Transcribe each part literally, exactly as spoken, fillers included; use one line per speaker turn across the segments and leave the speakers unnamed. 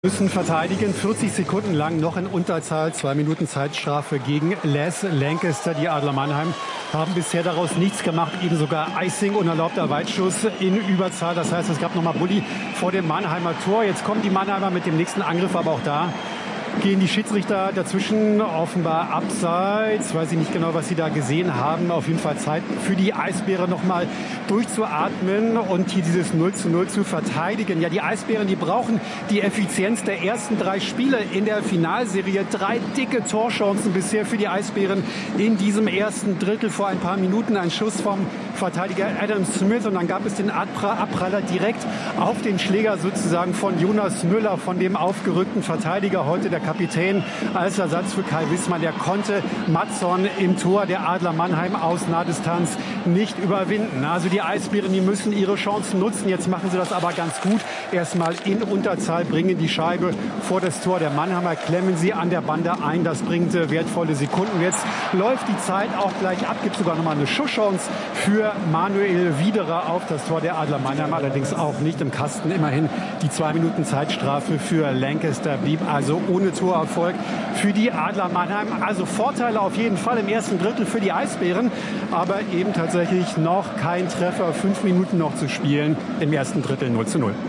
Müssen verteidigen, vierzig Sekunden lang noch in Unterzahl, zwei Minuten Zeitstrafe gegen Les Lancaster. Die Adler Mannheim haben bisher daraus nichts gemacht, eben sogar Icing, unerlaubter Weitschuss in Überzahl. Das heißt, es gab nochmal Bulli vor dem Mannheimer Tor. Jetzt kommen die Mannheimer mit dem nächsten Angriff, aber auch da gehen die Schiedsrichter dazwischen, offenbar abseits. Weiß ich nicht genau, was sie da gesehen haben. Auf jeden Fall Zeit für die Eisbären noch mal durchzuatmen und hier dieses null zu null zu verteidigen. Ja, die Eisbären, die brauchen die Effizienz der ersten drei Spiele in der Finalserie. Drei dicke Torchancen bisher für die Eisbären in diesem ersten Drittel. Vor ein paar Minuten ein Schuss vom Verteidiger Adam Smith und dann gab es den Abpraller direkt auf den Schläger sozusagen von Jonas Müller, von dem aufgerückten Verteidiger, heute der Kapitän als Ersatz für Kai Wissmann. Der konnte Mattsson im Tor der Adler Mannheim aus Nahdistanz nicht überwinden. Also die Eisbären, die müssen ihre Chancen nutzen. Jetzt machen sie das aber ganz gut. Erstmal in Unterzahl, bringen die Scheibe vor das Tor der Mannheimer, klemmen sie an der Bande ein. Das bringt wertvolle Sekunden. Jetzt läuft die Zeit auch gleich ab. Gibt sogar noch mal eine Schusschance für Manuel Widerer auf das Tor der Adler Mannheim. Allerdings auch nicht im Kasten. Immerhin die zwei Minuten Zeitstrafe für Lancaster blieb also ohne Torerfolg für die Adler Mannheim. Also Vorteile auf jeden Fall im ersten Drittel für die Eisbären, aber eben tatsächlich noch kein Treffer. Fünf Minuten noch zu spielen im ersten Drittel, null zu null.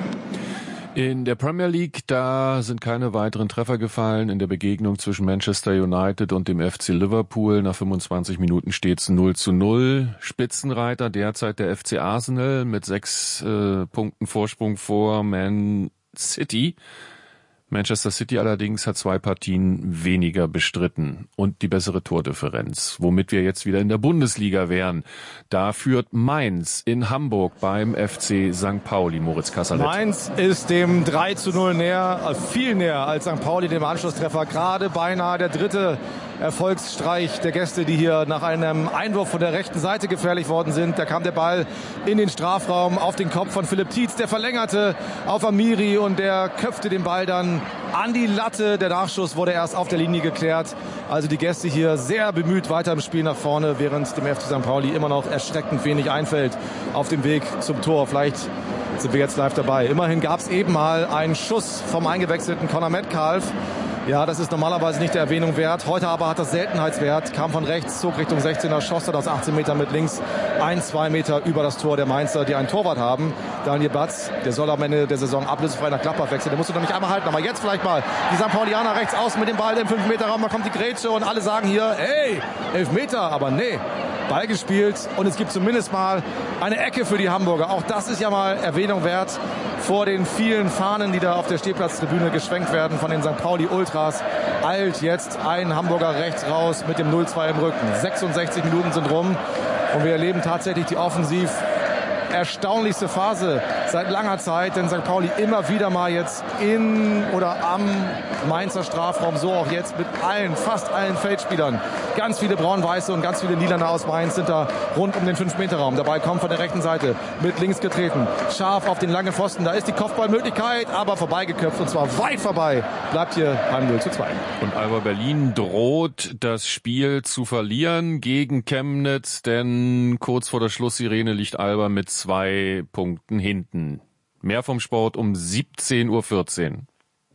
In der Premier League, da sind keine weiteren Treffer gefallen. In der Begegnung zwischen Manchester United und dem F C Liverpool nach fünfundzwanzig Minuten steht's null zu null. Spitzenreiter derzeit der F C Arsenal mit sechs äh, Punkten Vorsprung vor Man City. Manchester City allerdings hat zwei Partien weniger bestritten und die bessere Tordifferenz, womit wir jetzt wieder in der Bundesliga wären. Da führt Mainz in Hamburg beim F C Sankt Pauli, Moritz Kasserlet.
Mainz ist dem drei zu null näher, viel näher als Sankt Pauli dem Anschlusstreffer. Gerade beinahe der dritte Erfolgsstreich der Gäste, die hier nach einem Einwurf von der rechten Seite gefährlich worden sind. Da kam der Ball in den Strafraum auf den Kopf von Philipp Tietz, der verlängerte auf Amiri und der köpfte den Ball dann an die Latte. Der Nachschuss wurde erst auf der Linie geklärt. Also die Gäste hier sehr bemüht weiter im Spiel nach vorne, während dem F C Sankt Pauli immer noch erschreckend wenig einfällt auf dem Weg zum Tor. Vielleicht sind wir jetzt live dabei. Immerhin gab es eben mal einen Schuss vom eingewechselten Connor Metcalf. Ja, das ist normalerweise nicht der Erwähnung wert. Heute aber hat das Seltenheitswert. Kam von rechts, zog Richtung sechzehner, schoss dort aus achtzehn Metern mit links. Ein, zwei Meter über das Tor der Mainzer, die einen Torwart haben. Daniel Batz, der soll am Ende der Saison ablösefrei nach Gladbach wechseln. Der musste doch nicht einmal halten. Aber jetzt vielleicht mal die Sankt Paulianer rechts außen mit dem Ball im fünf Meter Raum. Da kommt die Grätsche und alle sagen hier, hey, elf Meter. Aber nee, Ball gespielt. Und es gibt zumindest mal eine Ecke für die Hamburger. Auch das ist ja mal Erwähnung wert. Vor den vielen Fahnen, die da auf der Stehplatztribüne geschwenkt werden von den Sankt Pauli Ultras, eilt jetzt ein Hamburger rechts raus mit dem null zwei im Rücken. sechsundsechzig Minuten sind rum und wir erleben tatsächlich die offensiv erstaunlichste Phase seit langer Zeit, denn Sankt Pauli immer wieder mal jetzt in oder am Mainzer Strafraum, so auch jetzt mit allen, fast allen Feldspielern. Ganz viele braun-weiße und ganz viele Lilane aus Mainz sind da rund um den fünf Meter Raum. Dabei kommt von der rechten Seite mit links getreten, scharf auf den langen Pfosten. Da ist die Kopfballmöglichkeit, aber vorbeigeköpft und zwar weit vorbei. Bleibt hier beim null zu zwei.
Und Alba Berlin droht das Spiel zu verlieren gegen Chemnitz, denn kurz vor der Schlusssirene liegt Alba mit zwei Punkten hinten. Mehr vom Sport um siebzehn Uhr vierzehn.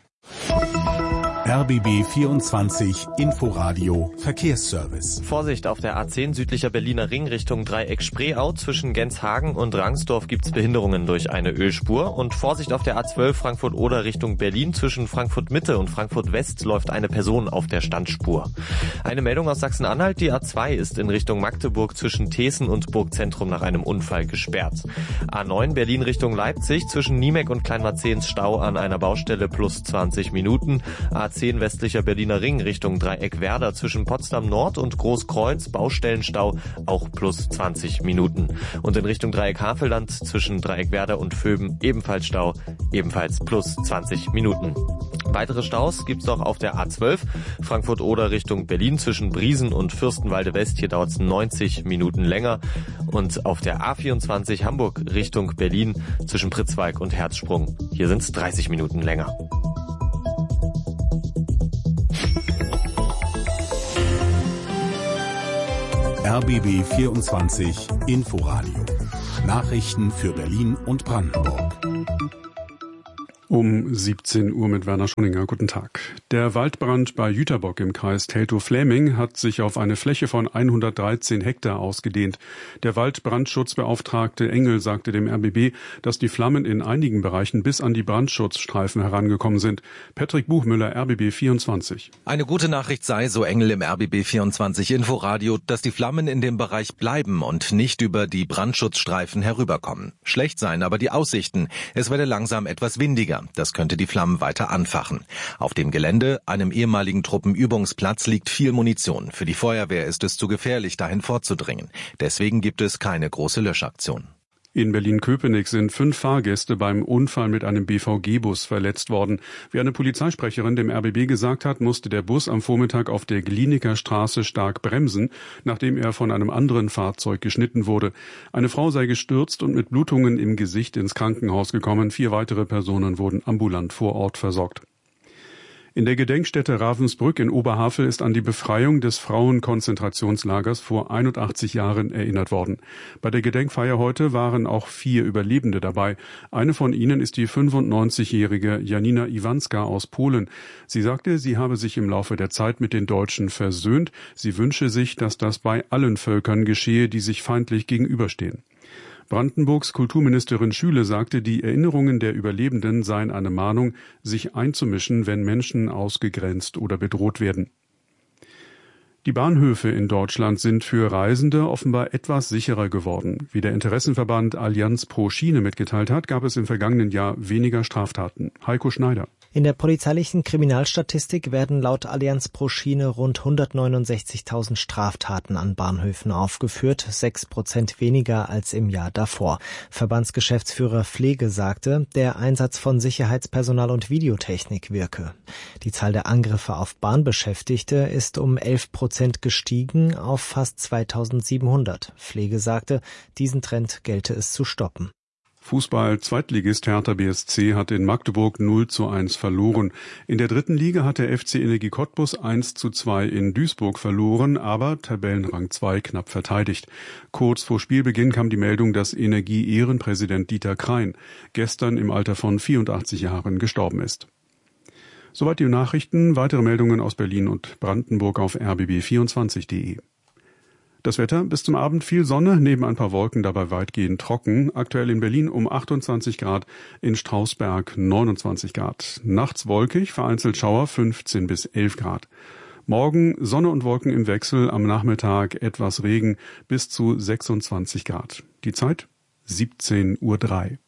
R B B vierundzwanzig Inforadio Verkehrsservice.
Vorsicht auf der A zehn südlicher Berliner Ring Richtung Dreieck Spreeau. Zwischen Genshagen und Rangsdorf gibt's Behinderungen durch eine Ölspur. Und Vorsicht auf der A zwölf Frankfurt-Oder Richtung Berlin. Zwischen Frankfurt Mitte und Frankfurt West läuft eine Person auf der Standspur. Eine Meldung aus Sachsen-Anhalt. Die A zwei ist in Richtung Magdeburg zwischen Thesen und Burgzentrum nach einem Unfall gesperrt. A neun Berlin Richtung Leipzig. Zwischen Niemek und Kleinmarzehns Stau an einer Baustelle plus zwanzig Minuten. A zehn westlicher Berliner Ring Richtung Dreieck Werder zwischen Potsdam Nord und Großkreuz Baustellenstau auch plus zwanzig Minuten. Und in Richtung Dreieck Havelland zwischen Dreieck Werder und Vöben ebenfalls Stau, ebenfalls plus zwanzig Minuten. Weitere Staus gibt's noch auf der A zwölf Frankfurt-Oder Richtung Berlin zwischen Briesen und Fürstenwalde West. Hier dauert's neunzig Minuten länger. Und auf der A vierundzwanzig Hamburg Richtung Berlin zwischen Pritzwalk und Herzsprung. Hier sind's dreißig Minuten länger.
R B B vierundzwanzig Inforadio. Nachrichten für Berlin und Brandenburg.
Um siebzehn Uhr mit Werner Schoninger. Guten Tag. Der Waldbrand bei Jüterbock im Kreis Teltow-Fläming hat sich auf eine Fläche von hundertdreizehn Hektar ausgedehnt. Der Waldbrandschutzbeauftragte Engel sagte dem R B B, dass die Flammen in einigen Bereichen bis an die Brandschutzstreifen herangekommen sind. Patrick Buchmüller, R B B vierundzwanzig.
Eine gute Nachricht sei, so Engel im R B B vierundzwanzig Inforadio, dass die Flammen in dem Bereich bleiben und nicht über die Brandschutzstreifen herüberkommen. Schlecht seien aber die Aussichten. Es werde langsam etwas windiger. Das könnte die Flammen weiter anfachen. Auf dem Gelände, einem ehemaligen Truppenübungsplatz, liegt viel Munition. Für die Feuerwehr ist es zu gefährlich, dahin vorzudringen. Deswegen gibt es keine große Löschaktion.
In Berlin-Köpenick sind fünf Fahrgäste beim Unfall mit einem B V G-Bus verletzt worden. Wie eine Polizeisprecherin dem R B B gesagt hat, musste der Bus am Vormittag auf der Glienicker Straße stark bremsen, nachdem er von einem anderen Fahrzeug geschnitten wurde. Eine Frau sei gestürzt und mit Blutungen im Gesicht ins Krankenhaus gekommen. Vier weitere Personen wurden ambulant vor Ort versorgt. In der Gedenkstätte Ravensbrück in Oberhavel ist an die Befreiung des Frauenkonzentrationslagers vor einundachtzig Jahren erinnert worden. Bei der Gedenkfeier heute waren auch vier Überlebende dabei. Eine von ihnen ist die fünfundneunzigjährige Janina Iwanska aus Polen. Sie sagte, sie habe sich im Laufe der Zeit mit den Deutschen versöhnt. Sie wünsche sich, dass das bei allen Völkern geschehe, die sich feindlich gegenüberstehen. Brandenburgs Kulturministerin Schüle sagte, die Erinnerungen der Überlebenden seien eine Mahnung, sich einzumischen, wenn Menschen ausgegrenzt oder bedroht werden. Die Bahnhöfe in Deutschland sind für Reisende offenbar etwas sicherer geworden. Wie der Interessenverband Allianz pro Schiene mitgeteilt hat, gab es im vergangenen Jahr weniger Straftaten. Heiko Schneider.
In der polizeilichen Kriminalstatistik werden laut Allianz pro Schiene rund hundertneunundsechzigtausend Straftaten an Bahnhöfen aufgeführt, sechs Prozent weniger als im Jahr davor. Verbandsgeschäftsführer Pflege sagte, der Einsatz von Sicherheitspersonal und Videotechnik wirke. Die Zahl der Angriffe auf Bahnbeschäftigte ist um elf Prozent gestiegen auf fast zweitausendsiebenhundert. Pflege sagte, diesen Trend gelte es zu stoppen.
Fußball-Zweitligist Hertha B S C hat in Magdeburg null zu eins verloren. In der dritten Liga hat der F C Energie Cottbus eins zu zwei in Duisburg verloren, aber Tabellenrang zwei knapp verteidigt. Kurz vor Spielbeginn kam die Meldung, dass Energie-Ehrenpräsident Dieter Krein gestern im Alter von vierundachtzig Jahren gestorben ist. Soweit die Nachrichten. Weitere Meldungen aus Berlin und Brandenburg auf r b b vierundzwanzig punkt de. Das Wetter, bis zum Abend viel Sonne, neben ein paar Wolken, dabei weitgehend trocken. Aktuell in Berlin um achtundzwanzig Grad, in Strausberg neunundzwanzig Grad. Nachts wolkig, vereinzelt Schauer fünfzehn bis elf Grad. Morgen Sonne und Wolken im Wechsel, am Nachmittag etwas Regen bis zu sechsundzwanzig Grad. Die Zeit siebzehn Uhr drei.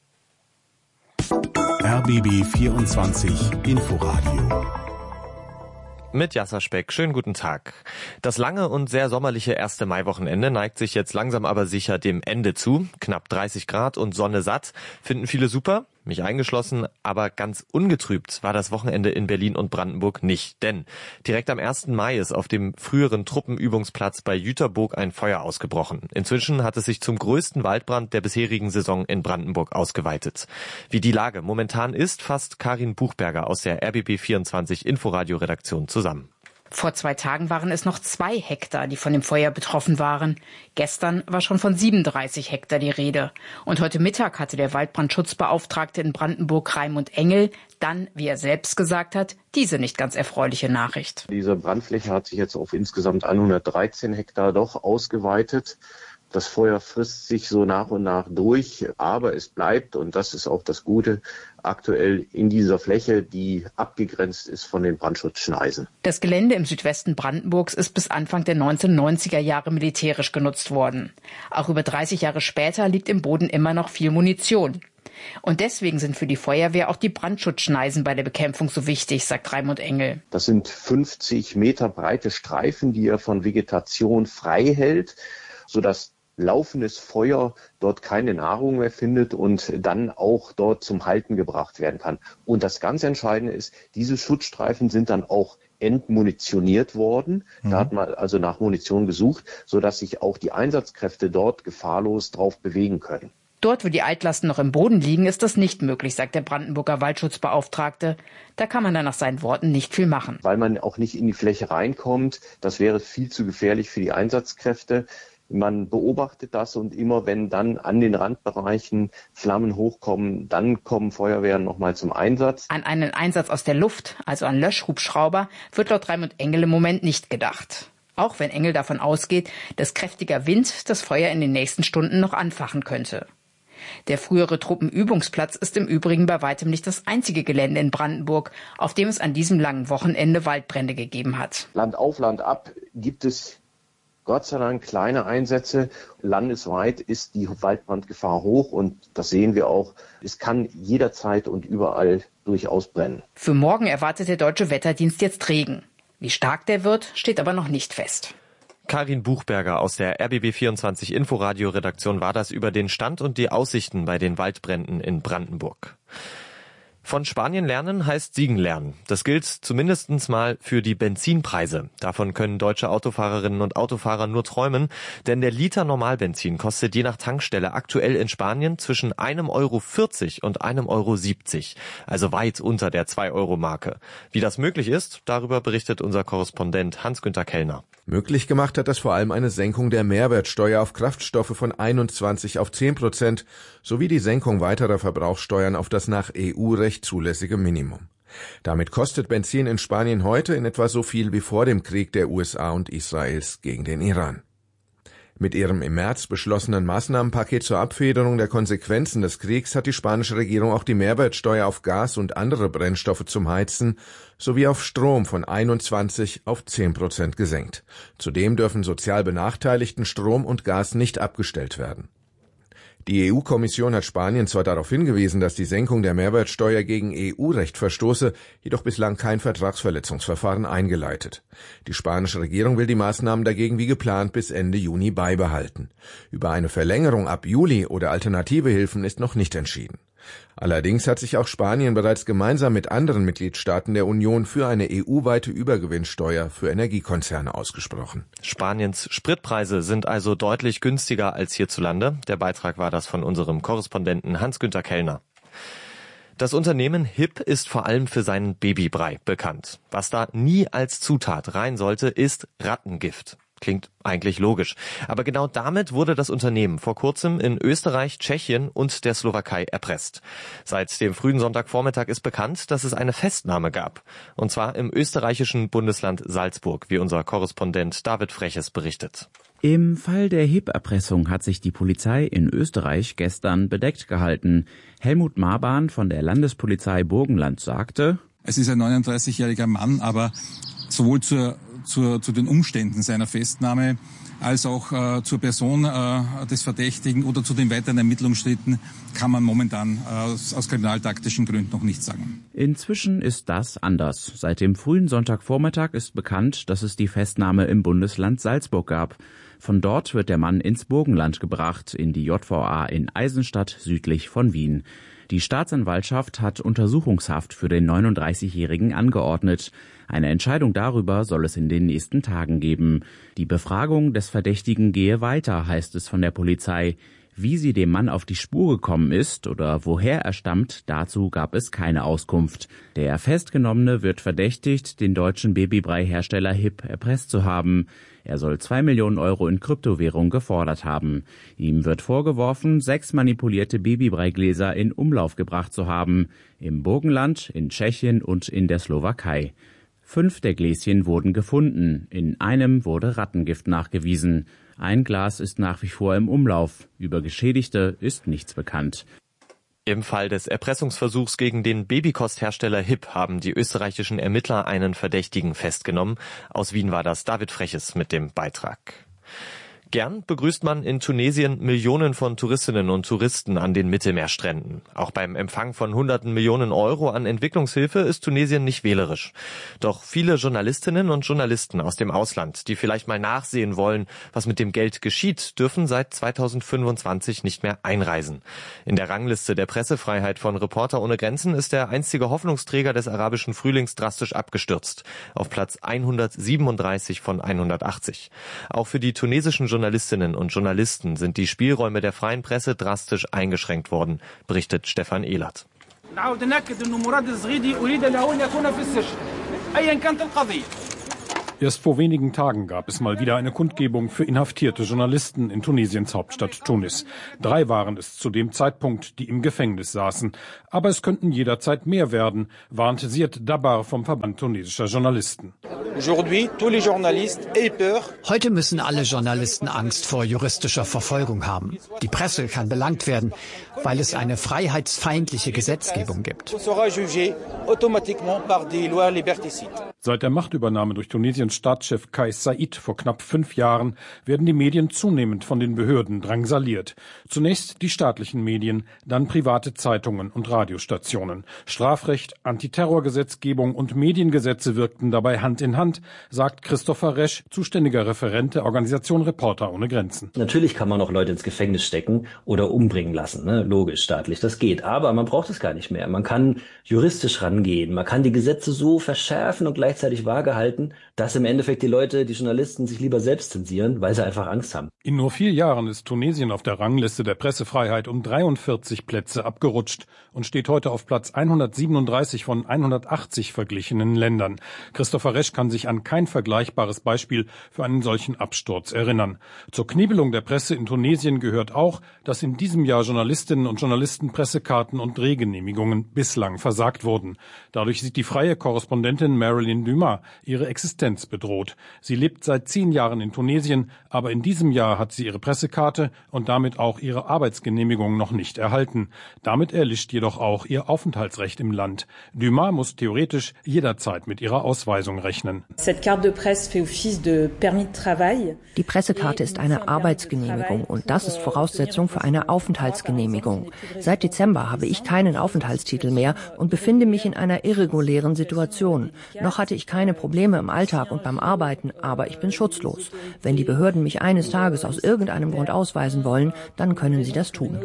R B B vierundzwanzig Inforadio.
Mit Jasser Speck. Schönen guten Tag. Das lange und sehr sommerliche erste Maiwochenende neigt sich jetzt langsam aber sicher dem Ende zu. Knapp dreißig Grad und Sonne satt. Finden viele super, mich eingeschlossen, aber ganz ungetrübt war das Wochenende in Berlin und Brandenburg nicht. Denn direkt am ersten Mai ist auf dem früheren Truppenübungsplatz bei Jüterbock ein Feuer ausgebrochen. Inzwischen hat es sich zum größten Waldbrand der bisherigen Saison in Brandenburg ausgeweitet. Wie die Lage momentan ist, fasst Karin Buchberger aus der R B B vierundzwanzig Inforadio-Redaktion zusammen.
Vor zwei Tagen waren es noch zwei Hektar, die von dem Feuer betroffen waren. Gestern war schon von siebenunddreißig Hektar die Rede. Und heute Mittag hatte der Waldbrandschutzbeauftragte in Brandenburg, Raimund Engel, dann, wie er selbst gesagt hat, diese nicht ganz erfreuliche Nachricht.
Diese Brandfläche hat sich jetzt auf insgesamt hundertdreizehn Hektar doch ausgeweitet. Das Feuer frisst sich so nach und nach durch, aber es bleibt, und das ist auch das Gute, aktuell in dieser Fläche, die abgegrenzt ist von den Brandschutzschneisen.
Das Gelände im Südwesten Brandenburgs ist bis Anfang der neunzehnhundertneunziger Jahre militärisch genutzt worden. Auch über dreißig Jahre später liegt im Boden immer noch viel Munition. Und deswegen sind für die Feuerwehr auch die Brandschutzschneisen bei der Bekämpfung so wichtig, sagt Raimund Engel.
Das sind fünfzig Meter breite Streifen, die er von Vegetation frei hält, sodass laufendes Feuer dort keine Nahrung mehr findet und dann auch dort zum Halten gebracht werden kann. Und das ganz Entscheidende ist, diese Schutzstreifen sind dann auch entmunitioniert worden. Mhm. Da hat man also nach Munition gesucht, sodass sich auch die Einsatzkräfte dort gefahrlos drauf bewegen können.
Dort, wo die Altlasten noch im Boden liegen, ist das nicht möglich, sagt der Brandenburger Waldschutzbeauftragte. Da kann man dann nach seinen Worten nicht viel machen.
Weil man auch nicht in die Fläche reinkommt. Das wäre viel zu gefährlich für die Einsatzkräfte. Man beobachtet das und immer wenn dann an den Randbereichen Flammen hochkommen, dann kommen Feuerwehren nochmal zum Einsatz.
An einen Einsatz aus der Luft, also an Löschhubschrauber, wird laut Raimund Engel im Moment nicht gedacht. Auch wenn Engel davon ausgeht, dass kräftiger Wind das Feuer in den nächsten Stunden noch anfachen könnte. Der frühere Truppenübungsplatz ist im Übrigen bei weitem nicht das einzige Gelände in Brandenburg, auf dem es an diesem langen Wochenende Waldbrände gegeben hat.
Land auf, Land ab gibt es Gott sei Dank kleine Einsätze. Landesweit ist die Waldbrandgefahr hoch und das sehen wir auch. Es kann jederzeit und überall durchaus brennen.
Für morgen erwartet der Deutsche Wetterdienst jetzt Regen. Wie stark der wird, steht aber noch nicht fest.
Karin Buchberger aus der R B B vierundzwanzig Inforadio-Redaktion war das über den Stand und die Aussichten bei den Waldbränden in Brandenburg. Von Spanien lernen heißt Siegen lernen. Das gilt zumindest mal für die Benzinpreise. Davon können deutsche Autofahrerinnen und Autofahrer nur träumen, denn der Liter Normalbenzin kostet je nach Tankstelle aktuell in Spanien zwischen einem Euro vierzig und einem Euro siebzig, also weit unter der zwei Euro Marke. Wie das möglich ist, darüber berichtet unser Korrespondent Hans-Günter Kellner.
Möglich gemacht hat das vor allem eine Senkung der Mehrwertsteuer auf Kraftstoffe von einundzwanzig auf zehn Prozent sowie die Senkung weiterer Verbrauchssteuern auf das nach E U-Recht zulässige Minimum. Damit kostet Benzin in Spanien heute in etwa so viel wie vor dem Krieg der U S A und Israels gegen den Iran. Mit ihrem im März beschlossenen Maßnahmenpaket zur Abfederung der Konsequenzen des Kriegs hat die spanische Regierung auch die Mehrwertsteuer auf Gas und andere Brennstoffe zum Heizen sowie auf Strom von einundzwanzig auf zehn Prozent gesenkt. Zudem dürfen sozial benachteiligten Strom und Gas nicht abgestellt werden. Die E U-Kommission hat Spanien zwar darauf hingewiesen, dass die Senkung der Mehrwertsteuer gegen E U-Recht verstoße, jedoch bislang kein Vertragsverletzungsverfahren eingeleitet. Die spanische Regierung will die Maßnahmen dagegen wie geplant bis Ende Juni beibehalten. Über eine Verlängerung ab Juli oder alternative Hilfen ist noch nicht entschieden. Allerdings hat sich auch Spanien bereits gemeinsam mit anderen Mitgliedstaaten der Union für eine E U-weite Übergewinnsteuer für Energiekonzerne ausgesprochen.
Spaniens Spritpreise sind also deutlich günstiger als hierzulande. Der Beitrag war das von unserem Korrespondenten Hans-Günter Kellner. Das Unternehmen H I P ist vor allem für seinen Babybrei bekannt. Was da nie als Zutat rein sollte, ist Rattengift. Klingt eigentlich logisch. Aber genau damit wurde das Unternehmen vor kurzem in Österreich, Tschechien und der Slowakei erpresst. Seit dem frühen Sonntagvormittag ist bekannt, dass es eine Festnahme gab. Und zwar im österreichischen Bundesland Salzburg, wie unser Korrespondent David Freches berichtet.
Im Fall der H I P-Erpressung hat sich die Polizei in Österreich gestern bedeckt gehalten. Helmut Marbahn von der Landespolizei Burgenland sagte:
Es ist ein neununddreißigjähriger Mann, aber sowohl zur Zur, zu den Umständen seiner Festnahme als auch äh, zur Person äh, des Verdächtigen oder zu den weiteren Ermittlungsschritten kann man momentan äh, aus, aus kriminaltaktischen Gründen noch nichts sagen.
Inzwischen ist das anders. Seit dem frühen Sonntagvormittag ist bekannt, dass es die Festnahme im Bundesland Salzburg gab. Von dort wird der Mann ins Burgenland gebracht, in die J V A in Eisenstadt südlich von Wien. Die Staatsanwaltschaft hat Untersuchungshaft für den neununddreißigjährigen angeordnet. Eine Entscheidung darüber soll es in den nächsten Tagen geben. Die Befragung des Verdächtigen gehe weiter, heißt es von der Polizei. Wie sie dem Mann auf die Spur gekommen ist oder woher er stammt, dazu gab es keine Auskunft. Der Festgenommene wird verdächtigt, den deutschen Babybrei-Hersteller H I P erpresst zu haben. Er soll zwei Millionen Euro in Kryptowährung gefordert haben. Ihm wird vorgeworfen, sechs manipulierte Babybreigläser in Umlauf gebracht zu haben. Im Burgenland, in Tschechien und in der Slowakei. Fünf der Gläschen wurden gefunden. In einem wurde Rattengift nachgewiesen. Ein Glas ist nach wie vor im Umlauf. Über Geschädigte ist nichts bekannt.
Im Fall des Erpressungsversuchs gegen den Babykosthersteller H I P haben die österreichischen Ermittler einen Verdächtigen festgenommen. Aus Wien war das David Freches mit dem Beitrag. Gern begrüßt man in Tunesien Millionen von Touristinnen und Touristen an den Mittelmeerstränden. Auch beim Empfang von hunderten Millionen Euro an Entwicklungshilfe ist Tunesien nicht wählerisch. Doch viele Journalistinnen und Journalisten aus dem Ausland, die vielleicht mal nachsehen wollen, was mit dem Geld geschieht, dürfen seit zweitausendfünfundzwanzig nicht mehr einreisen. In der Rangliste der Pressefreiheit von Reporter ohne Grenzen ist der einstige Hoffnungsträger des arabischen Frühlings drastisch abgestürzt. Auf Platz hundertsiebenunddreißig von hundertachtzig. Auch für die tunesischen Journalistinnen und Journalisten sind die Spielräume der freien Presse drastisch eingeschränkt worden, berichtet Stefan Ehlert.
Erst vor wenigen Tagen gab es mal wieder eine Kundgebung für inhaftierte Journalisten in Tunesiens Hauptstadt Tunis. Drei waren es zu dem Zeitpunkt, die im Gefängnis saßen. Aber es könnten jederzeit mehr werden, warnte Ziad Dabar vom Verband tunesischer Journalisten.
Heute müssen alle Journalisten Angst vor juristischer Verfolgung haben. Die Presse kann belangt werden, weil es eine freiheitsfeindliche Gesetzgebung gibt.
Seit der Machtübernahme durch Tunesiens Staatschef Kais Saied vor knapp fünf Jahren werden die Medien zunehmend von den Behörden drangsaliert. Zunächst die staatlichen Medien, dann private Zeitungen und Radiostationen. Strafrecht, Antiterrorgesetzgebung und Mediengesetze wirkten dabei Hand in Hand, sagt Christopher Resch, zuständiger Referent der Organisation Reporter ohne Grenzen.
Natürlich kann man auch Leute ins Gefängnis stecken oder umbringen lassen, ne? Logisch, staatlich, das geht. Aber man braucht es gar nicht mehr. Man kann juristisch rangehen, man kann die Gesetze so verschärfen und gleichzeitig vage halten, dass im Endeffekt die Leute, die Journalisten sich lieber selbst zensieren, weil sie einfach Angst haben.
In nur vier Jahren ist Tunesien auf der Rangliste der Pressefreiheit um dreiundvierzig Plätze abgerutscht und steht heute auf Platz hundertsiebenunddreißig von hundertachtzig verglichenen Ländern. Christopher Resch kann sich an kein vergleichbares Beispiel für einen solchen Absturz erinnern. Zur Knebelung der Presse in Tunesien gehört auch, dass in diesem Jahr Journalistinnen und Journalisten Pressekarten und Drehgenehmigungen bislang versagt wurden. Dadurch sieht die freie Korrespondentin Marilyn Dumas ihre Existenz bedroht. Sie lebt seit zehn Jahren in Tunesien, aber in diesem Jahr hat sie ihre Pressekarte und damit auch ihre Arbeitsgenehmigung noch nicht erhalten. Damit erlischt jedoch auch ihr Aufenthaltsrecht im Land. Dumas muss theoretisch jederzeit mit ihrer Ausweisung rechnen.
Die Pressekarte ist eine Arbeitsgenehmigung und das ist Voraussetzung für eine Aufenthaltsgenehmigung. Seit Dezember habe ich keinen Aufenthaltstitel mehr und befinde mich in einer irregulären Situation. Noch hatte ich keine Probleme im Alltag und beim Arbeiten, aber ich bin schutzlos. Wenn die Behörden mich eines Tages aus irgendeinem Grund ausweisen wollen, dann können sie das tun.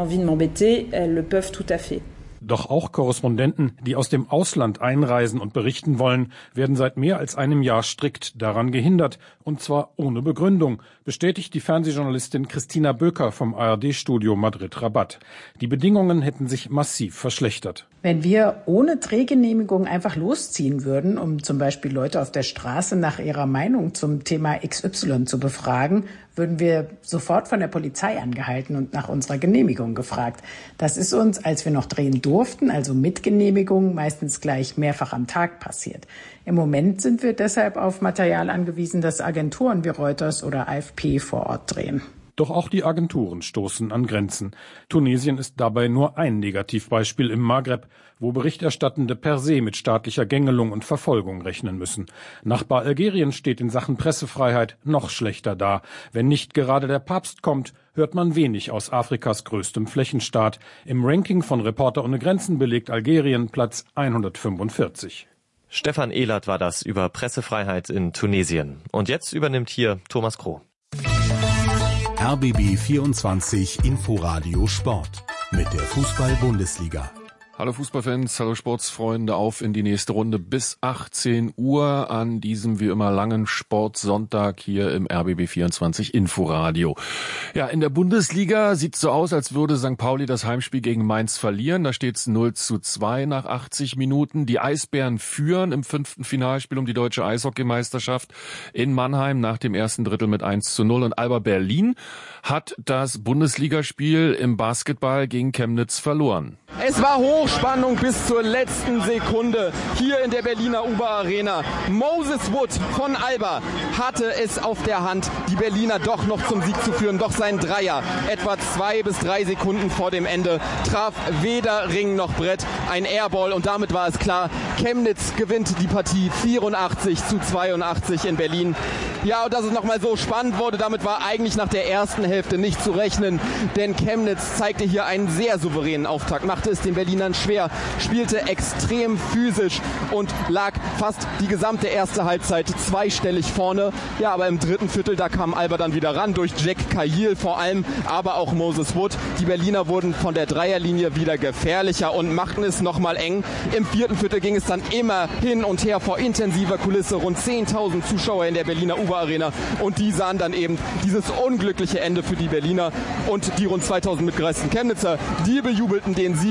Doch auch Korrespondenten, die aus dem Ausland einreisen und berichten wollen, werden seit mehr als einem Jahr strikt daran gehindert, und zwar ohne Begründung, bestätigt die Fernsehjournalistin Christina Böker vom A R D-Studio Madrid-Rabat. Die Bedingungen hätten sich massiv verschlechtert.
Wenn wir ohne Drehgenehmigung einfach losziehen würden, um zum Beispiel Leute auf der Straße nach ihrer Meinung zum Thema X Y zu befragen, würden wir sofort von der Polizei angehalten und nach unserer Genehmigung gefragt. Das ist uns, als wir noch drehen durften, also mit Genehmigung, meistens gleich mehrfach am Tag passiert. Im Moment sind wir deshalb auf Material angewiesen, das Agenturen wie Reuters oder A F P vor Ort drehen.
Doch auch die Agenturen stoßen an Grenzen. Tunesien ist dabei nur ein Negativbeispiel im Maghreb, wo Berichterstattende per se mit staatlicher Gängelung und Verfolgung rechnen müssen. Nachbar Algerien steht in Sachen Pressefreiheit noch schlechter da. Wenn nicht gerade der Papst kommt, hört man wenig aus Afrikas größtem Flächenstaat. Im Ranking von Reporter ohne Grenzen belegt Algerien Platz hundertfünfundvierzig.
Stefan Ehlert war das über Pressefreiheit in Tunesien. Und jetzt übernimmt hier Thomas Kroh.
R B B vierundzwanzig Inforadio Sport mit der Fußball-Bundesliga.
Hallo Fußballfans, hallo Sportsfreunde, auf in die nächste Runde bis achtzehn Uhr an diesem wie immer langen Sportsonntag hier im R B B vierundzwanzig Inforadio. Ja, in der Bundesliga sieht es so aus, als würde Sankt Pauli das Heimspiel gegen Mainz verlieren. Da steht es null zu zwei nach achtzig Minuten. Die Eisbären führen im fünften Finalspiel um die deutsche Eishockeymeisterschaft in Mannheim nach dem ersten Drittel mit eins zu null. Und Alba Berlin hat das Bundesligaspiel im Basketball gegen Chemnitz verloren.
Es war Hochspannung bis zur letzten Sekunde hier in der Berliner U B A Arena. Moses Wood von Alba hatte es auf der Hand, die Berliner doch noch zum Sieg zu führen. Doch sein Dreier, etwa zwei bis drei Sekunden vor dem Ende, traf weder Ring noch Brett. Ein Airball und damit war es klar, Chemnitz gewinnt die Partie vierundachtzig zu zweiundachtzig in Berlin. Ja, und dass es nochmal so spannend wurde, damit war eigentlich nach der ersten Hälfte nicht zu rechnen. Denn Chemnitz zeigte hier einen sehr souveränen Auftakt, machte es den Berlinern schwer, spielte extrem physisch und lag fast die gesamte erste Halbzeit zweistellig vorne. Ja, aber im dritten Viertel, da kam Alba dann wieder ran, durch Jack Cahill vor allem, aber auch Moses Wood. Die Berliner wurden von der Dreierlinie wieder gefährlicher und machten es nochmal eng. Im vierten Viertel ging es dann immer hin und her vor intensiver Kulisse. Rund zehntausend Zuschauer in der Berliner U B A Arena und die sahen dann eben dieses unglückliche Ende für die Berliner und die rund zweitausend mitgereisten Chemnitzer. Die bejubelten den Sieg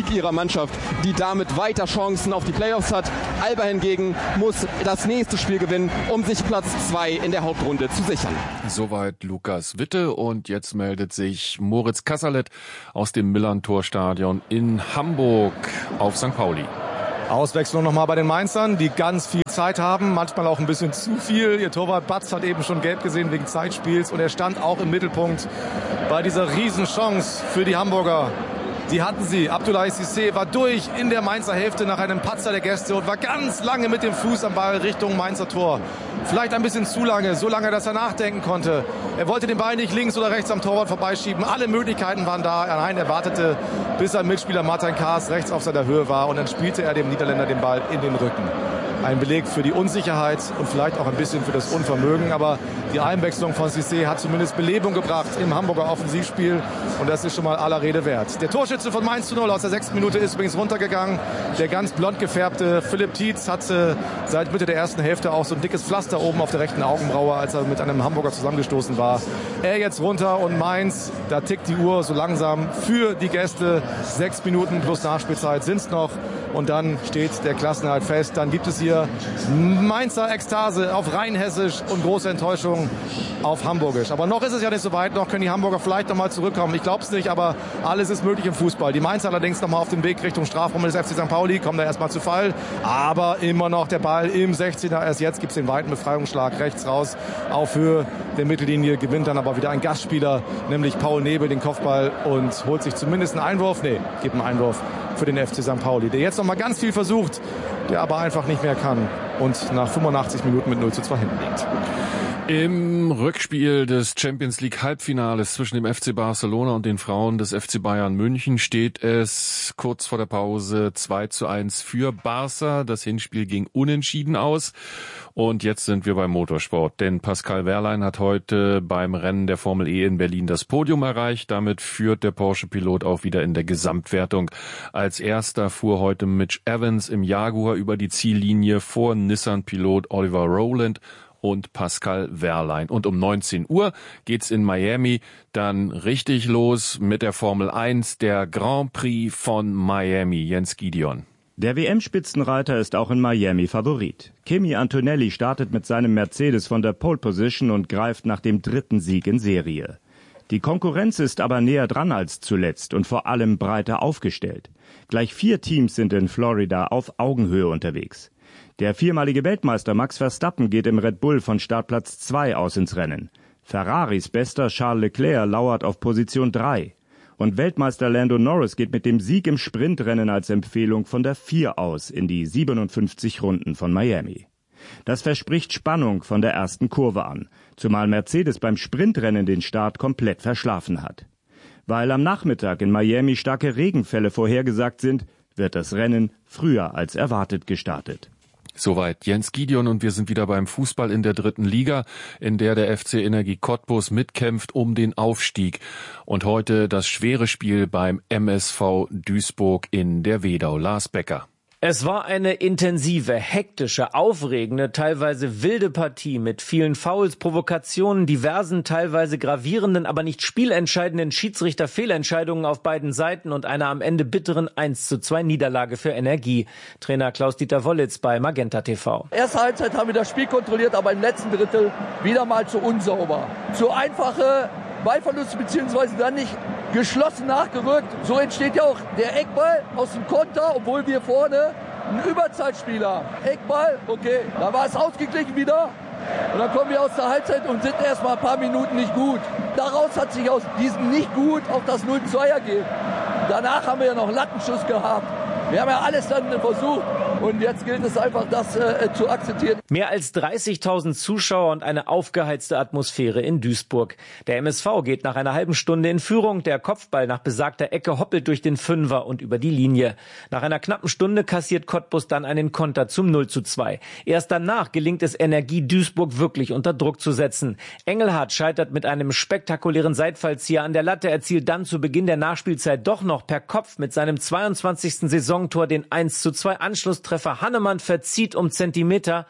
Sieg ihrer Mannschaft, die damit weiter Chancen auf die Playoffs hat. Alba hingegen muss das nächste Spiel gewinnen, um sich Platz zwei in der Hauptrunde zu sichern.
Soweit Lukas Witte und jetzt meldet sich Moritz Kasserlet aus dem Millern-Tor-Stadion in Hamburg auf Sankt Pauli.
Auswechslung nochmal bei den Mainzern, die ganz viel Zeit haben, manchmal auch ein bisschen zu viel. Ihr Torwart Batz hat eben schon gelb gesehen wegen Zeitspiels und er stand auch im Mittelpunkt bei dieser Riesenchance für die Hamburger. Die hatten sie. Abdoulaye Cissé war durch in der Mainzer Hälfte nach einem Patzer der Gäste und war ganz lange mit dem Fuß am Ball Richtung Mainzer Tor. Vielleicht ein bisschen zu lange, so lange, dass er nachdenken konnte. Er wollte den Ball nicht links oder rechts am Torwart vorbeischieben. Alle Möglichkeiten waren da. Nein, er wartete, bis sein Mitspieler Martin Kaas rechts auf seiner Höhe war und dann spielte er dem Niederländer den Ball in den Rücken. Ein Beleg für die Unsicherheit und vielleicht auch ein bisschen für das Unvermögen. Aber die Einwechslung von Cissé hat zumindest Belebung gebracht im Hamburger Offensivspiel. Und das ist schon mal aller Rede wert. Der Torschütze von Mainz zu null aus der sechsten Minute ist übrigens runtergegangen. Der ganz blond gefärbte Philipp Tietz hatte seit Mitte der ersten Hälfte auch so ein dickes Pflaster oben auf der rechten Augenbraue, als er mit einem Hamburger zusammengestoßen war. Er jetzt runter und Mainz, da tickt die Uhr so langsam für die Gäste. Sechs Minuten plus Nachspielzeit sind es noch. Und dann steht der Klassenerhalt fest. Dann gibt es hier Mainzer Ekstase auf Rheinhessisch und große Enttäuschung auf Hamburgisch. Aber noch ist es ja nicht so weit. Noch können die Hamburger vielleicht noch mal zurückkommen. Ich glaube es nicht, aber alles ist möglich im Fußball. Die Mainzer allerdings noch mal auf dem Weg Richtung Strafraum des F C Sankt Pauli. Kommen da erstmal zu Fall. Aber immer noch der Ball im sechzehner. Erst jetzt gibt es den weiten Befreiungsschlag rechts raus auf Höhe der Mittellinie. Gewinnt dann aber wieder ein Gastspieler, nämlich Paul Nebel, den Kopfball und holt sich zumindest einen Einwurf. Nee, gibt einen Einwurf für den F C Sankt Pauli, der jetzt noch mal ganz viel versucht, der aber einfach nicht mehr kann und nach fünfundachtzig Minuten mit null zu zwei hinten liegt.
Im Rückspiel des Champions League Halbfinales zwischen dem F C Barcelona und den Frauen des F C Bayern München steht es kurz vor der Pause zwei zu eins für Barca. Das Hinspiel ging unentschieden aus. Und jetzt sind wir beim Motorsport, denn Pascal Wehrlein hat heute beim Rennen der Formel E in Berlin das Podium erreicht. Damit führt der Porsche-Pilot auch wieder in der Gesamtwertung. Als erster fuhr heute Mitch Evans im Jaguar über die Ziellinie vor Nissan-Pilot Oliver Rowland und Pascal Wehrlein. Und um neunzehn Uhr geht's in Miami dann richtig los mit der Formel eins, der Grand Prix von Miami. Jens Gideon.
Der W M-Spitzenreiter ist auch in Miami Favorit. Kimi Antonelli startet mit seinem Mercedes von der Pole Position und greift nach dem dritten Sieg in Serie. Die Konkurrenz ist aber näher dran als zuletzt und vor allem breiter aufgestellt. Gleich vier Teams sind in Florida auf Augenhöhe unterwegs. Der viermalige Weltmeister Max Verstappen geht im Red Bull von Startplatz zwei aus ins Rennen. Ferraris bester Charles Leclerc lauert auf Position drei. Und Weltmeister Lando Norris geht mit dem Sieg im Sprintrennen als Empfehlung von der vier aus in die siebenundfünfzig Runden von Miami. Das verspricht Spannung von der ersten Kurve an, zumal Mercedes beim Sprintrennen den Start komplett verschlafen hat. Weil am Nachmittag in Miami starke Regenfälle vorhergesagt sind, wird das Rennen früher als erwartet gestartet.
Soweit Jens Gideon und wir sind wieder beim Fußball in der dritten Liga, in der der F C Energie Cottbus mitkämpft um den Aufstieg. Und heute das schwere Spiel beim M S V Duisburg in der Wedau. Lars Becker.
Es war eine intensive, hektische, aufregende, teilweise wilde Partie mit vielen Fouls, Provokationen, diversen, teilweise gravierenden, aber nicht spielentscheidenden Schiedsrichterfehlentscheidungen auf beiden Seiten und einer am Ende bitteren eins zu zwei Niederlage für Energie. Trainer Klaus-Dieter Wollitz bei Magenta T V.
Erste Halbzeit haben wir das Spiel kontrolliert, aber im letzten Drittel wieder mal zu unsauber. Zu einfache Ballverluste beziehungsweise dann nicht geschlossen nachgerückt. So entsteht ja auch der Eckball aus dem Konter, obwohl wir vorne einen Überzeitspieler. Eckball, okay, da war es ausgeglichen wieder. Und dann kommen wir aus der Halbzeit und sind erst mal ein paar Minuten nicht gut. Daraus hat sich aus diesem nicht gut auch das null zu zwei ergeben. Danach haben wir ja noch einen Lattenschuss gehabt. Wir haben ja alles dann versucht. Und jetzt gilt es einfach, das äh, zu akzeptieren.
Mehr als dreißigtausend Zuschauer und eine aufgeheizte Atmosphäre in Duisburg. Der M S V geht nach einer halben Stunde in Führung. Der Kopfball nach besagter Ecke hoppelt durch den Fünfer und über die Linie. Nach einer knappen Stunde kassiert Cottbus dann einen Konter zum null zu zwei. Erst danach gelingt es Energie Duisburg wirklich unter Druck zu setzen. Engelhardt scheitert mit einem spektakulären Seitfallzieher an der Latte, erzielt dann zu Beginn der Nachspielzeit doch noch per Kopf mit seinem zweiundzwanzigsten Saisontor den eins zu zwei Anschlusstreffer. Hannemann verzieht um Zentimeter.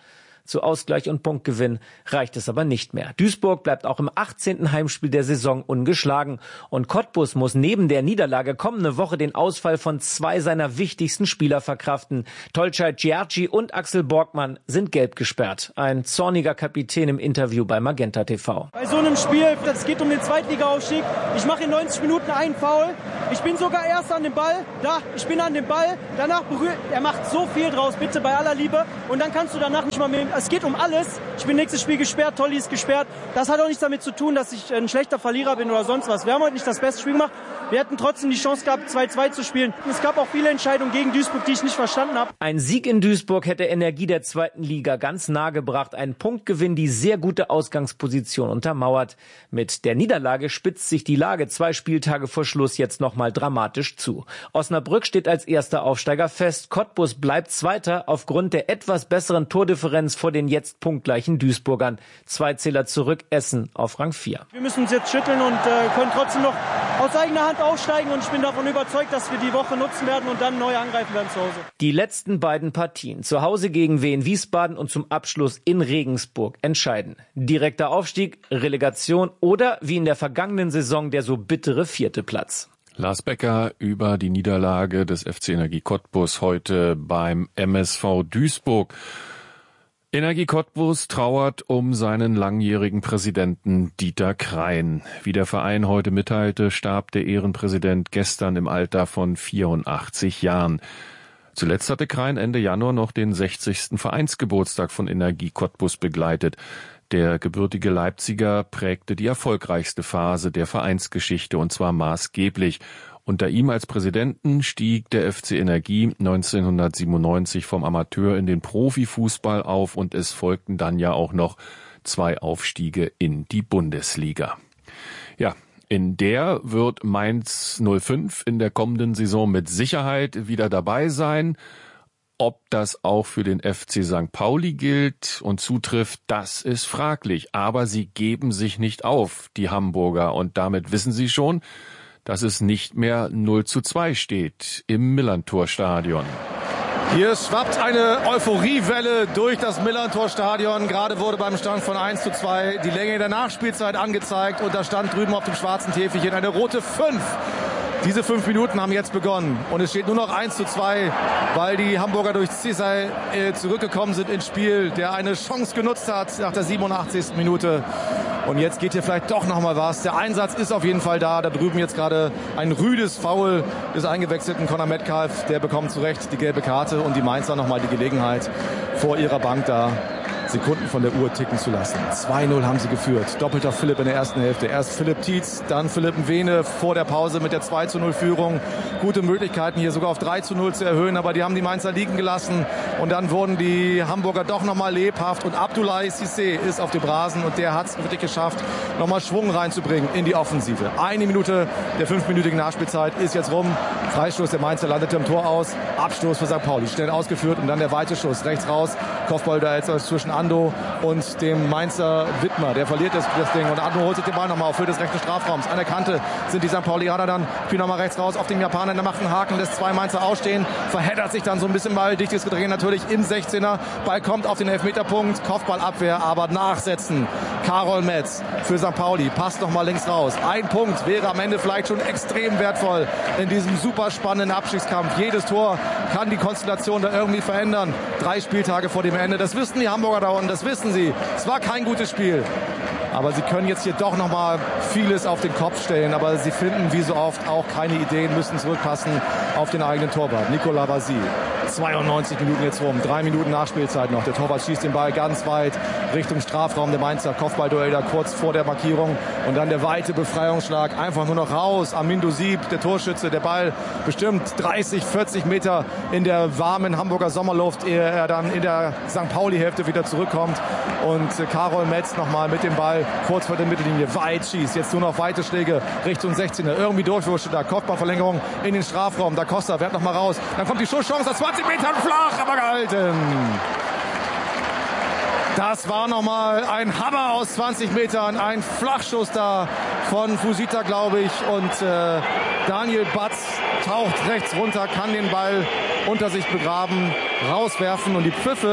Zu Ausgleich und Punktgewinn reicht es aber nicht mehr. Duisburg bleibt auch im achtzehnten Heimspiel der Saison ungeschlagen. Und Cottbus muss neben der Niederlage kommende Woche den Ausfall von zwei seiner wichtigsten Spieler verkraften. Tolcay Giarci und Axel Borgmann sind gelb gesperrt. Ein zorniger Kapitän im Interview bei Magenta T V.
Bei so einem Spiel, das geht um den Zweitliga-Aufstieg. Ich mache in neunzig Minuten einen Foul. Ich bin sogar erst an dem Ball. Da, ich bin an dem Ball. Danach berührt, er macht so viel draus, bitte bei aller Liebe. Und dann kannst du danach nicht mal mehr, es geht um alles. Ich bin nächstes Spiel gesperrt, Tolli ist gesperrt. Das hat auch nichts damit zu tun, dass ich ein schlechter Verlierer bin oder sonst was. Wir haben heute nicht das beste Spiel gemacht. Wir hätten trotzdem die Chance gehabt, zwei zwei zu spielen. Es gab auch viele Entscheidungen gegen Duisburg, die ich nicht verstanden habe.
Ein Sieg in Duisburg hätte Energie der zweiten Liga ganz nahe gebracht. Ein Punktgewinn, die sehr gute Ausgangsposition untermauert. Mit der Niederlage spitzt sich die Lage zwei Spieltage vor Schluss jetzt nochmal dramatisch zu. Osnabrück steht als erster Aufsteiger fest. Cottbus bleibt Zweiter aufgrund der etwas besseren Tordifferenz vor den jetzt punktgleichen Duisburgern. Zwei Zähler zurück, Essen auf Rang vier.
Wir müssen uns jetzt schütteln und äh, können trotzdem noch aus eigener Hand aufsteigen. Und ich bin davon überzeugt, dass wir die Woche nutzen werden und dann neu angreifen werden zu Hause.
Die letzten beiden Partien, zu Hause gegen Wien Wiesbaden und zum Abschluss in Regensburg, entscheiden. Direkter Aufstieg, Relegation oder wie in der vergangenen Saison der so bittere vierte Platz.
Lars Becker über die Niederlage des F C Energie Cottbus heute beim M S V Duisburg. Energie Cottbus trauert um seinen langjährigen Präsidenten Dieter Krein. Wie der Verein heute mitteilte, starb der Ehrenpräsident gestern im Alter von vierundachtzig Jahren. Zuletzt hatte Krein Ende Januar noch den sechzigsten Vereinsgeburtstag von Energie Cottbus begleitet. Der gebürtige Leipziger prägte die erfolgreichste Phase der Vereinsgeschichte und zwar maßgeblich. Unter ihm als Präsidenten stieg der F C Energie neunzehnhundertsiebenundneunzig vom Amateur in den Profifußball auf und es folgten dann ja auch noch zwei Aufstiege in die Bundesliga. Ja, in der wird Mainz null fünf in der kommenden Saison mit Sicherheit wieder dabei sein. Ob das auch für den F C Sankt Pauli gilt und zutrifft, das ist fraglich. Aber sie geben sich nicht auf, die Hamburger. Und damit wissen sie schon, dass es nicht mehr null zu zwei steht im Millerntor-Stadion.
Hier schwappt eine Euphoriewelle durch das Millerntor-Stadion. Gerade wurde beim Stand von eins zu zwei die Länge der Nachspielzeit angezeigt. Und da stand drüben auf dem schwarzen Täfelchen eine rote fünf. Diese fünf Minuten haben jetzt begonnen und es steht nur noch eins zu zwei, weil die Hamburger durch Cesar äh, zurückgekommen sind ins Spiel, der eine Chance genutzt hat nach der siebenundachtzigsten Minute. Und jetzt geht hier vielleicht doch noch mal was. Der Einsatz ist auf jeden Fall da. Da drüben jetzt gerade ein rüdes Foul des eingewechselten Conor Metcalf. Der bekommt zu Recht die gelbe Karte und die Mainzer noch mal die Gelegenheit vor ihrer Bank da Sekunden von der Uhr ticken zu lassen. zwei null haben sie geführt. Doppelter Philipp in der ersten Hälfte. Erst Philipp Tietz, dann Philipp Mwene vor der Pause mit der zwei zu null Führung. Gute Möglichkeiten hier sogar auf drei zu null zu erhöhen, aber die haben die Mainzer liegen gelassen. Und dann wurden die Hamburger doch nochmal lebhaft. Und Abdoulaye Cissé ist auf dem Rasen und der hat es wirklich geschafft, nochmal Schwung reinzubringen in die Offensive. Eine Minute der fünfminütigen Nachspielzeit ist jetzt rum. Freistoß der Mainzer landete im Tor aus. Abstoß für Sankt Pauli. Schnell ausgeführt und dann der weite Schuss rechts raus. Kopfball da jetzt zwischen Ando und dem Mainzer Wittmer. Der verliert das, das Ding und Ando holt sich den Ball nochmal auf Höhe des rechten Strafraums. An der Kante sind die Sankt Paulianer dann. Spielen nochmal rechts raus auf den Japaner. Der macht einen Haken, lässt zwei Mainzer ausstehen. Verheddert sich dann so ein bisschen Ball. Dichtes Gedränge natürlich im sechzehner. Ball kommt auf den Elfmeterpunkt. Kopfballabwehr, aber nachsetzen. Karol Metz für Sankt Pauli. Passt nochmal links raus. Ein Punkt wäre am Ende vielleicht schon extrem wertvoll in diesem super spannenden Abstiegskampf. Jedes Tor kann die Konstellation da irgendwie verändern. Drei Spieltage vor dem Ende. Das wissen die Hamburger da unten. Das wissen sie. Es war kein gutes Spiel. Aber sie können jetzt hier doch noch mal vieles auf den Kopf stellen. Aber sie finden wie so oft auch keine Ideen, müssen zurückpassen auf den eigenen Torwart. Nicolas Basile. zweiundneunzig Minuten jetzt rum. Drei Minuten Nachspielzeit noch. Der Torwart schießt den Ball ganz weit Richtung Strafraum der Mainzer. Kopfballduell da kurz vor der Markierung. Und dann der weite Befreiungsschlag. Einfach nur noch raus. Amindo Sieb, der Torschütze. Der Ball bestimmt dreißig, vierzig Meter in der warmen Hamburger Sommerluft, ehe er dann in der Sankt Pauli-Hälfte wieder zurückkommt. Und Karol Metz nochmal mit dem Ball kurz vor der Mittellinie weit schießt. Jetzt nur noch weite Schläge Richtung sechzehner. Irgendwie durchwurscht da. Kopfballverlängerung in den Strafraum. Da Costa wehrt nochmal raus. Dann kommt die Schusschance aus zwanzig Metern flach, aber gehalten. Das war nochmal ein Hammer aus zwanzig Metern. Ein Flachschuss da von Fusita, glaube ich. Und äh, Daniel Batz taucht rechts runter, kann den Ball unter sich begraben, rauswerfen. Und die Pfiffe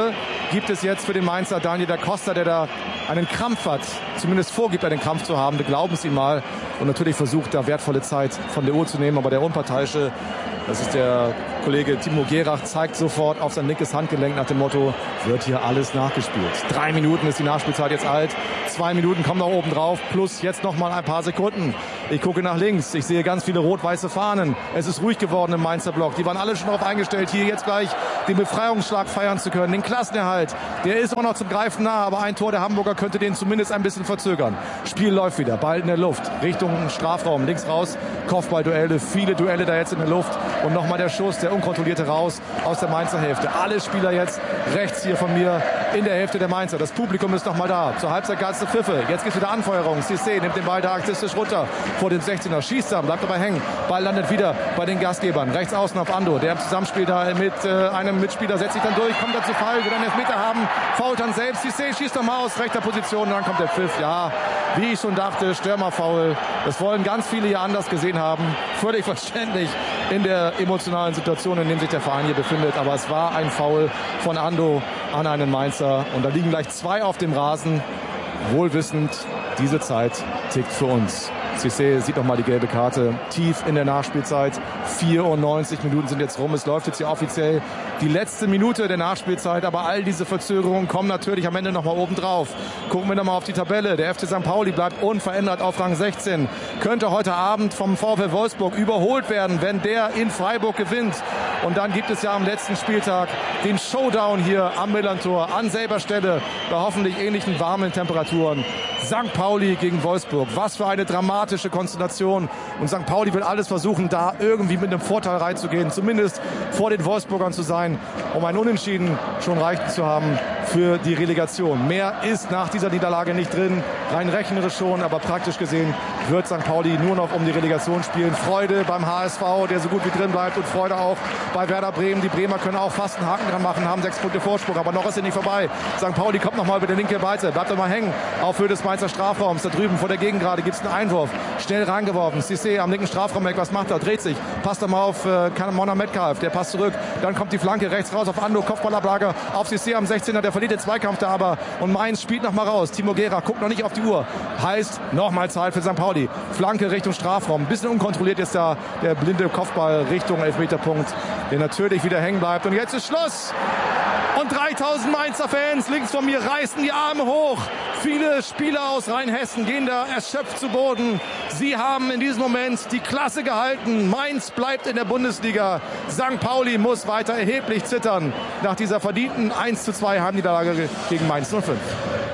gibt es jetzt für den Mainzer Daniel da Costa, der da einen Krampf hat, zumindest vorgibt, einen Krampf zu haben. Wir glauben es ihm mal und natürlich versucht, da wertvolle Zeit von der Uhr zu nehmen. Aber der Unparteiische, das ist der Kollege Timo Gerach, zeigt sofort auf sein linkes Handgelenk nach dem Motto, wird hier alles nachgespielt. Drei Minuten ist die Nachspielzeit jetzt alt. Zwei Minuten kommen noch oben drauf, plus jetzt noch mal ein paar Sekunden. Ich gucke nach links, ich sehe ganz viele rot-weiße Fahnen. Es ist ruhig geworden im Mainzer Block. Die waren alle schon darauf eingestellt, hier jetzt gleich den Befreiungsschlag feiern zu können, den Klassenerhalt. Der ist auch noch zum Greifen nah, aber ein Tor der Hamburger könnte den zumindest ein bisschen verzögern. Spiel läuft wieder, Ball in der Luft, Richtung Strafraum, links raus, Kopfballduelle, viele Duelle da jetzt in der Luft und nochmal der Schuss, der unkontrollierte raus aus der Mainzer Hälfte. Alle Spieler jetzt rechts hier von mir in der Hälfte der Mainzer. Das Publikum ist nochmal da. Zur Halbzeit gab es eine Pfiffe. Jetzt gibt es wieder Anfeuerung. Cissé nimmt den Ball da aktivistisch runter vor dem sechzehner. Schießt dann, bleibt dabei hängen. Ball landet wieder bei den Gastgebern. Rechts außen auf Ando. Der im Zusammenspiel da mit äh, einem Mitspieler setzt sich dann durch, kommt dann zu Fall, will einen Elfmeter haben, fault dann selbst. Cissé schießt nochmal aus rechter Position und dann kommt der Pfiff. Ja, wie ich schon dachte, Stürmerfoul. Das wollen ganz viele hier anders gesehen haben. Völlig verständlich in der emotionalen Situation, in der sich der Verein hier befindet. Aber es war ein Foul von Ando an einen Mainzer. Und da liegen gleich zwei auf dem Rasen. Wohlwissend, diese Zeit tickt für uns. Cissé sieht noch mal die gelbe Karte tief in der Nachspielzeit. vierundneunzig Minuten sind jetzt rum. Es läuft jetzt hier offiziell die letzte Minute der Nachspielzeit. Aber all diese Verzögerungen kommen natürlich am Ende noch mal oben drauf. Gucken wir noch mal auf die Tabelle. Der F C Sankt Pauli bleibt unverändert auf Rang sechzehn. Könnte heute Abend vom VfL Wolfsburg überholt werden, wenn der in Freiburg gewinnt. Und dann gibt es ja am letzten Spieltag den Showdown hier am Millerntor an selber Stelle bei hoffentlich ähnlichen warmen Temperaturen. Sankt Pauli gegen Wolfsburg. Was für eine dramatische Konstellation. Und Sankt Pauli will alles versuchen, da irgendwie mit einem Vorteil reinzugehen. Zumindest vor den Wolfsburgern zu sein, um ein Unentschieden schon reichen zu haben für die Relegation. Mehr ist nach dieser Niederlage nicht drin. Rein rechnerisch schon, aber praktisch gesehen wird Sankt Pauli nur noch um die Relegation spielen. Freude beim H S V, der so gut wie drin bleibt, und Freude auch bei Werder Bremen. Die Bremer können auch fast einen Haken dran machen, haben sechs Punkte Vorsprung, aber noch ist er nicht vorbei. Sankt Pauli kommt nochmal über die linke Seite, bleibt mal hängen auf Höhe des Mainzer Strafraums. Da drüben vor der Gegengrade gibt es einen Einwurf. Schnell reingeworfen. Cissé am linken Strafraum weg. Was macht er? Dreht sich. Passt er mal auf äh, Mona Metcalf. Der passt zurück. Dann kommt die Flanke rechts raus auf Ando. Kopfballablage auf Cissé am sechzehner. Der verliert den Zweikampf da aber. Und Mainz spielt noch mal raus. Timo Gerach guckt noch nicht auf die Uhr. Heißt, nochmal Zeit für Sankt Pauli. Flanke Richtung Strafraum. Ein bisschen unkontrolliert ist da der blinde Kopfball Richtung Elfmeterpunkt, der natürlich wieder hängen bleibt. Und jetzt ist Schluss. Und dreitausend Mainzer Fans links von mir reißen die Arme hoch. Viele Spieler aus Rheinhessen gehen da erschöpft zu Boden. Sie haben in diesem Moment die Klasse gehalten. Mainz bleibt in der Bundesliga. Sankt Pauli muss weiter erheblich zittern nach dieser verdienten eins zu zwei Heimniederlage gegen Mainz null fünf.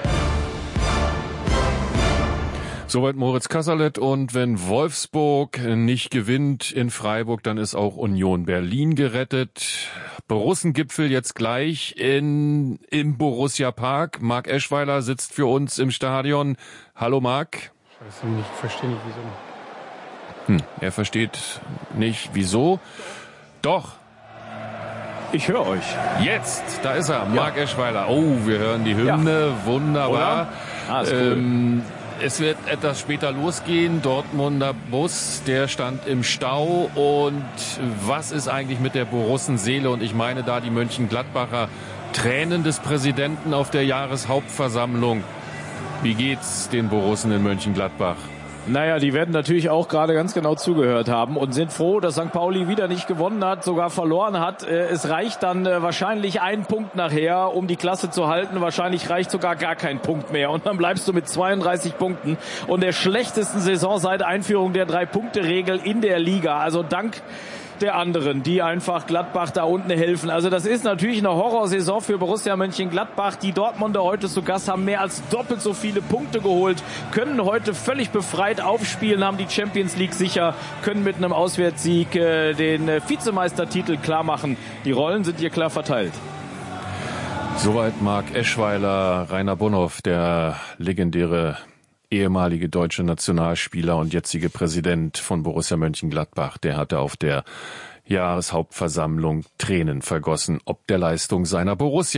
Soweit Moritz Kasserlet. Und wenn Wolfsburg nicht gewinnt in Freiburg, dann ist auch Union Berlin gerettet. Borussengipfel jetzt gleich in, im Borussia Park. Marc Eschweiler sitzt für uns im Stadion. Hallo Marc.
Ich weiß nicht, ich verstehe nicht wieso.
Hm, er versteht nicht wieso. Doch.
Ich höre euch.
Jetzt, da ist er, Marc ja. Eschweiler. Oh, wir hören die Hymne, ja. Wunderbar.
Ah, ist cool.
Ähm, Es wird etwas später losgehen. Dortmunder Bus, der stand im Stau. Und was ist eigentlich mit der Borussenseele? Und ich meine da die Mönchengladbacher Tränen des Präsidenten auf der Jahreshauptversammlung. Wie geht's den Borussen in Mönchengladbach?
Naja, die werden natürlich auch gerade ganz genau zugehört haben und sind froh, dass Sankt Pauli wieder nicht gewonnen hat, sogar verloren hat. Es reicht dann wahrscheinlich ein Punkt nachher, um die Klasse zu halten. Wahrscheinlich reicht sogar gar kein Punkt mehr. Und dann bleibst du mit zweiunddreißig Punkten und der schlechtesten Saison seit Einführung der Drei-Punkte-Regel in der Liga. Also dank der anderen, die einfach Gladbach da unten helfen. Also das ist natürlich eine Horrorsaison für Borussia Mönchengladbach. Die Dortmunder heute zu Gast haben mehr als doppelt so viele Punkte geholt, können heute völlig befreit aufspielen, haben die Champions League sicher, können mit einem Auswärtssieg äh, den äh, Vizemeistertitel klar machen. Die Rollen sind hier klar verteilt.
Soweit Marc Eschweiler. Rainer Bonhoff, der legendäre ehemalige deutsche Nationalspieler und jetzige Präsident von Borussia Mönchengladbach, der hatte auf der Jahreshauptversammlung Tränen vergossen ob der Leistung seiner Borussia.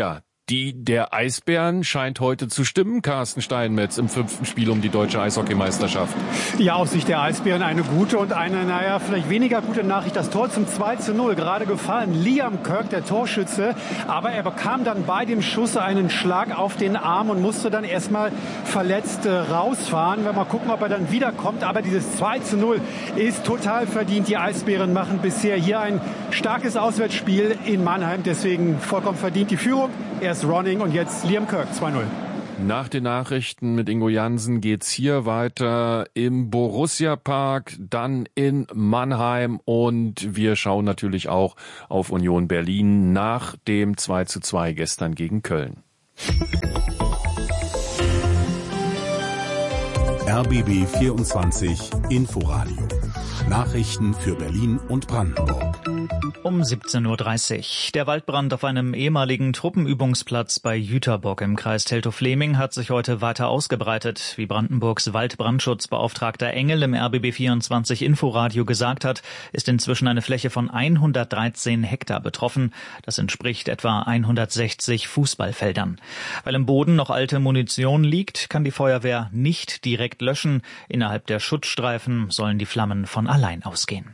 Die der Eisbären scheint heute zu stimmen, Carsten Steinmetz, im fünften Spiel um die deutsche Eishockeymeisterschaft.
Ja, aus Sicht der Eisbären eine gute und eine, naja, vielleicht weniger gute Nachricht. Das Tor zum zwei zu null, gerade gefallen. Liam Kirk, der Torschütze, aber er bekam dann bei dem Schuss einen Schlag auf den Arm und musste dann erstmal verletzt äh, rausfahren. Wir mal gucken, ob er dann wiederkommt. Aber dieses zwei zu null ist total verdient. Die Eisbären machen bisher hier ein starkes Auswärtsspiel in Mannheim. Deswegen vollkommen verdient die Führung. Erst Ronning und jetzt Liam Kirk, zwei null.
Nach den Nachrichten mit Ingo Jansen geht's hier weiter im Borussia Park, dann in Mannheim und wir schauen natürlich auch auf Union Berlin nach dem zwei zu zwei gestern gegen Köln.
R B B vierundzwanzig Inforadio. Nachrichten für Berlin und Brandenburg.
Um siebzehn Uhr dreißig. Der Waldbrand auf einem ehemaligen Truppenübungsplatz bei Jüterbock im Kreis Teltow-Fleming hat sich heute weiter ausgebreitet. Wie Brandenburgs Waldbrandschutzbeauftragter Engel im R B B vierundzwanzig Inforadio gesagt hat, ist inzwischen eine Fläche von hundertdreizehn Hektar betroffen. Das entspricht etwa hundertsechzig Fußballfeldern. Weil im Boden noch alte Munition liegt, kann die Feuerwehr nicht direkt löschen. Innerhalb der Schutzstreifen sollen die Flammen von allein ausgehen.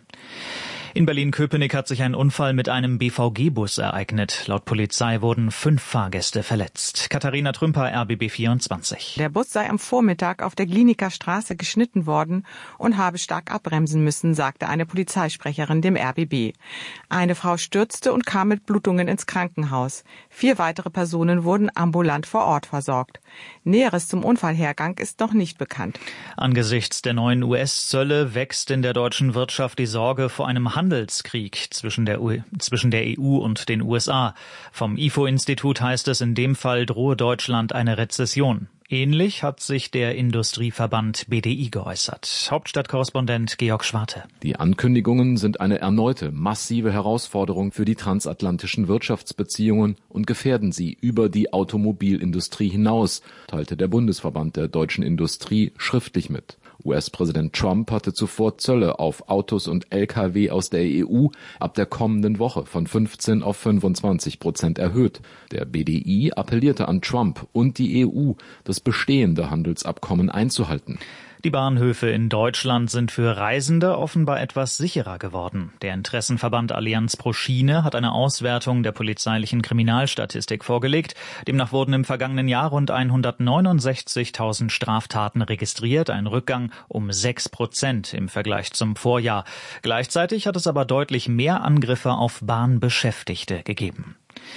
In Berlin-Köpenick hat sich ein Unfall mit einem B V G-Bus ereignet. Laut Polizei wurden fünf Fahrgäste verletzt. Katharina Trümper, R B B vierundzwanzig.
Der Bus sei am Vormittag auf der Gliniker Straße geschnitten worden und habe stark abbremsen müssen, sagte eine Polizeisprecherin dem R B B. Eine Frau stürzte und kam mit Blutungen ins Krankenhaus. Vier weitere Personen wurden ambulant vor Ort versorgt. Näheres zum Unfallhergang ist noch nicht bekannt.
Angesichts der neuen U S-Zölle wächst in der deutschen Wirtschaft die Sorge vor einem Handelskrieg zwischen der, U- zwischen der E U und den U S A. Vom I F O-Institut heißt es, in dem Fall drohe Deutschland eine Rezession. Ähnlich hat sich der Industrieverband B D I geäußert. Hauptstadtkorrespondent Georg Schwarte.
Die Ankündigungen sind eine erneute massive Herausforderung für die transatlantischen Wirtschaftsbeziehungen und gefährden sie über die Automobilindustrie hinaus, teilte der Bundesverband der deutschen Industrie schriftlich mit. U S-Präsident Trump hatte zuvor Zölle auf Autos und L K W aus der E U ab der kommenden Woche von fünfzehn auf fünfundzwanzig Prozent erhöht. Der B D I appellierte an Trump und die E U, das bestehende Handelsabkommen einzuhalten.
Die Bahnhöfe in Deutschland sind für Reisende offenbar etwas sicherer geworden. Der Interessenverband Allianz pro Schiene hat eine Auswertung der polizeilichen Kriminalstatistik vorgelegt. Demnach wurden im vergangenen Jahr rund hundertneunundsechzigtausend Straftaten registriert, ein Rückgang um sechs Prozent im Vergleich zum Vorjahr. Gleichzeitig hat es aber deutlich mehr Angriffe auf Bahnbeschäftigte gegeben.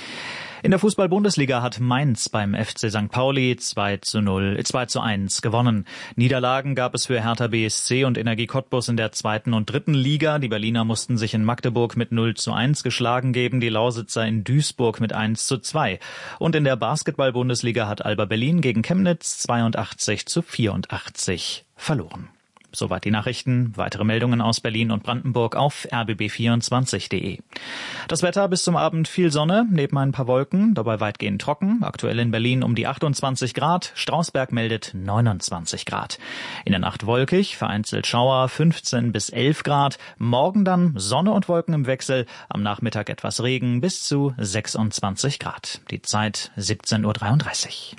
In der Fußball-Bundesliga hat Mainz beim F C Sankt Pauli zwei zu null, zwei zu eins gewonnen. Niederlagen gab es für Hertha B S C und Energie Cottbus in der zweiten und dritten Liga. Die Berliner mussten sich in Magdeburg mit null zu eins geschlagen geben, die Lausitzer in Duisburg mit eins zu zwei. Und in der Basketball-Bundesliga hat Alba Berlin gegen Chemnitz zweiundachtzig zu vierundachtzig verloren. Soweit die Nachrichten. Weitere Meldungen aus Berlin und Brandenburg auf r b b vierundzwanzig punkt de. Das Wetter bis zum Abend viel Sonne, neben ein paar Wolken, dabei weitgehend trocken. Aktuell in Berlin um die achtundzwanzig Grad, Strausberg meldet neunundzwanzig Grad. In der Nacht wolkig, vereinzelt Schauer, fünfzehn bis elf Grad. Morgen dann Sonne und Wolken im Wechsel, am Nachmittag etwas Regen bis zu sechsundzwanzig Grad. Die Zeit siebzehn Uhr dreiunddreißig.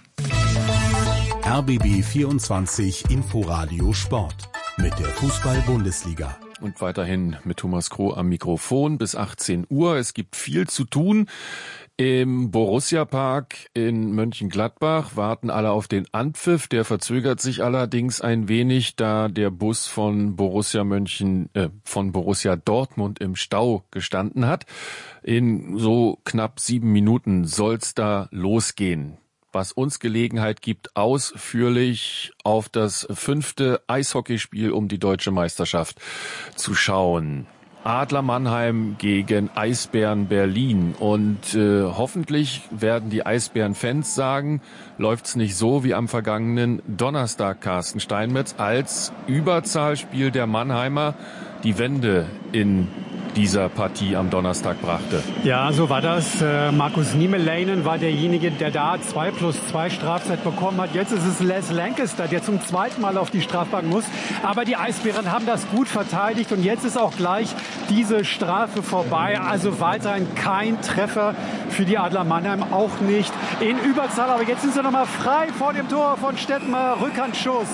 R B B vierundzwanzig Inforadio Sport mit der Fußball-Bundesliga.
Und weiterhin mit Thomas Kroh am Mikrofon bis achtzehn Uhr. Es gibt viel zu tun. Im Borussia Park in Mönchengladbach warten alle auf den Anpfiff. Der verzögert sich allerdings ein wenig, da der Bus von Borussia Mönchen, äh, von Borussia Dortmund im Stau gestanden hat. In so knapp sieben Minuten soll's da losgehen. Was uns Gelegenheit gibt, ausführlich auf das fünfte Eishockeyspiel um die deutsche Meisterschaft zu schauen. Adler Mannheim gegen Eisbären Berlin. Und äh, hoffentlich werden die Eisbären-Fans sagen, läuft's nicht so wie am vergangenen Donnerstag, Carsten Steinmetz, als Überzahlspiel der Mannheimer die Wende in dieser Partie am Donnerstag brachte.
Ja, so war das. Äh, Markus Niemelainen war derjenige, der da zwei plus zwei Strafzeit bekommen hat. Jetzt ist es Les Lancaster, der zum zweiten Mal auf die Strafbank muss. Aber die Eisbären haben das gut verteidigt und jetzt ist auch gleich diese Strafe vorbei. Also weiterhin kein Treffer für die Adler Mannheim auch nicht in Überzahl. Aber jetzt sind sie nochmal frei vor dem Tor von Stettmar. Rückhandschuss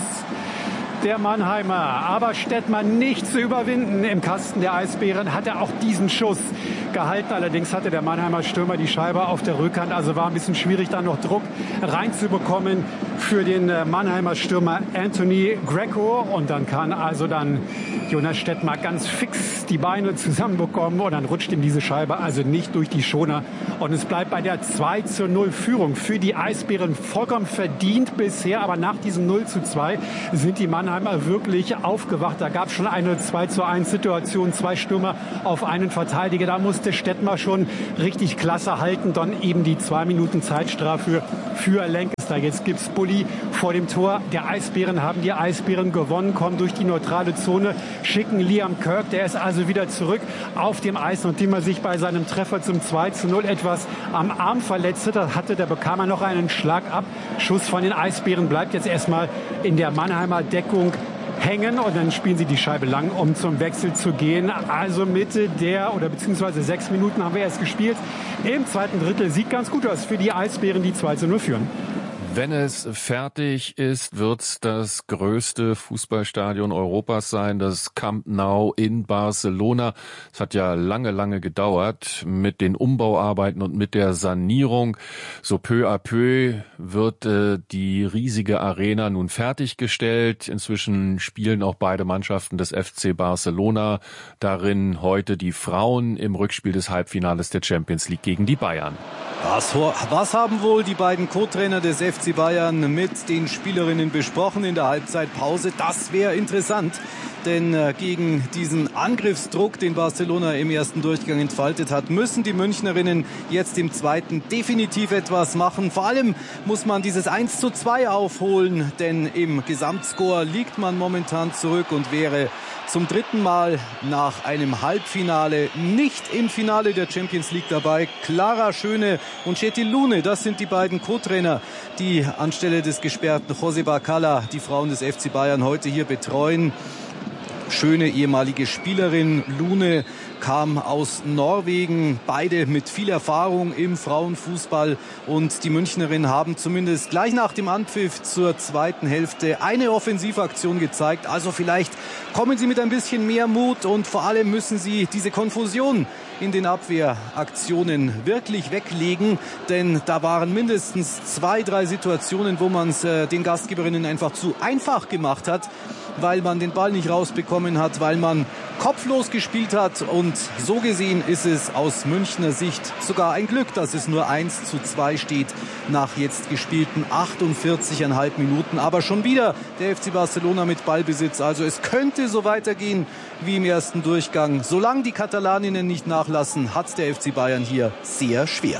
der Mannheimer. Aber Stettmar nicht zu überwinden. Im Kasten der Eisbären hat er auch diesen Schuss gehalten. Allerdings hatte der Mannheimer Stürmer die Scheibe auf der Rückhand. Also war ein bisschen schwierig, da noch Druck reinzubekommen für den Mannheimer Stürmer Anthony Greco. Und dann kann also dann Jonas Stettmar ganz fix die Beine zusammenbekommen. Und dann rutscht ihm diese Scheibe also nicht durch die Schoner. Und es bleibt bei der zwei zu null Führung für die Eisbären vollkommen verdient bisher. Aber nach diesem null zu zwei sind die Mannheimer wirklich aufgewacht. Da gab es schon eine zwei zu eins Situation, zwei Stürmer auf einen Verteidiger. Da musste Stettmar schon richtig klasse halten. Dann eben die zwei Minuten Zeitstrafe für Lancaster. Jetzt gibt's Bulli vor dem Tor. Der Eisbären haben die Eisbären gewonnen, kommen durch die neutrale Zone, schicken Liam Kirk. Der ist also wieder zurück auf dem Eis, nachdem er sich bei seinem Treffer zum zwei zu null etwas am Arm verletzte. Da hatte, da bekam er noch einen Schlag ab. Schuss von den Eisbären bleibt jetzt erstmal in der Mannheimer Deckung hängen und dann spielen sie die Scheibe lang, um zum Wechsel zu gehen. Also Mitte der, oder beziehungsweise sechs Minuten haben wir erst gespielt. Im zweiten Drittel sieht ganz gut aus für die Eisbären, die zwei zu null führen.
Wenn es fertig ist, wird's das größte Fußballstadion Europas sein, das Camp Nou in Barcelona. Es hat ja lange, lange gedauert mit den Umbauarbeiten und mit der Sanierung. So peu à peu wird äh, die riesige Arena nun fertiggestellt. Inzwischen spielen auch beide Mannschaften des F C Barcelona darin. Heute die Frauen im Rückspiel des Halbfinales der Champions League gegen die Bayern.
Was, was haben wohl die beiden Co-Trainer des F C Bayern mit den Spielerinnen besprochen in der Halbzeitpause? Das wäre interessant, denn äh, gegen diesen Angriffsdruck, den Barcelona im ersten Durchgang entfaltet hat, müssen die Münchnerinnen jetzt im zweiten definitiv etwas machen. Vor allem muss man dieses eins zu zwei aufholen, denn im Gesamtscore liegt man momentan zurück und wäre zum dritten Mal nach einem Halbfinale nicht im Finale der Champions League dabei. Clara Schöne und Chettil Lune, das sind die beiden Co-Trainer, die anstelle des gesperrten José Bacala die Frauen des F C Bayern heute hier betreuen. Schöne ehemalige Spielerin, Lune kam aus Norwegen, beide mit viel Erfahrung im Frauenfußball, und die Münchnerinnen haben zumindest gleich nach dem Anpfiff zur zweiten Hälfte eine Offensivaktion gezeigt. Also vielleicht kommen sie mit ein bisschen mehr Mut, und vor allem müssen sie diese Konfusion in den Abwehraktionen wirklich weglegen, denn da waren mindestens zwei, drei Situationen, wo man es äh, den Gastgeberinnen einfach zu einfach gemacht hat, weil man den Ball nicht rausbekommen hat, weil man kopflos gespielt hat, und so gesehen ist es aus Münchner Sicht sogar ein Glück, dass es nur eins zu zwei steht nach jetzt gespielten achtundvierzig Komma fünf Minuten. Aber schon wieder der F C Barcelona mit Ballbesitz, also es könnte so weitergehen wie im ersten Durchgang. Solange die Katalaninnen nicht nachlassen, hat der F C Bayern hier sehr schwer.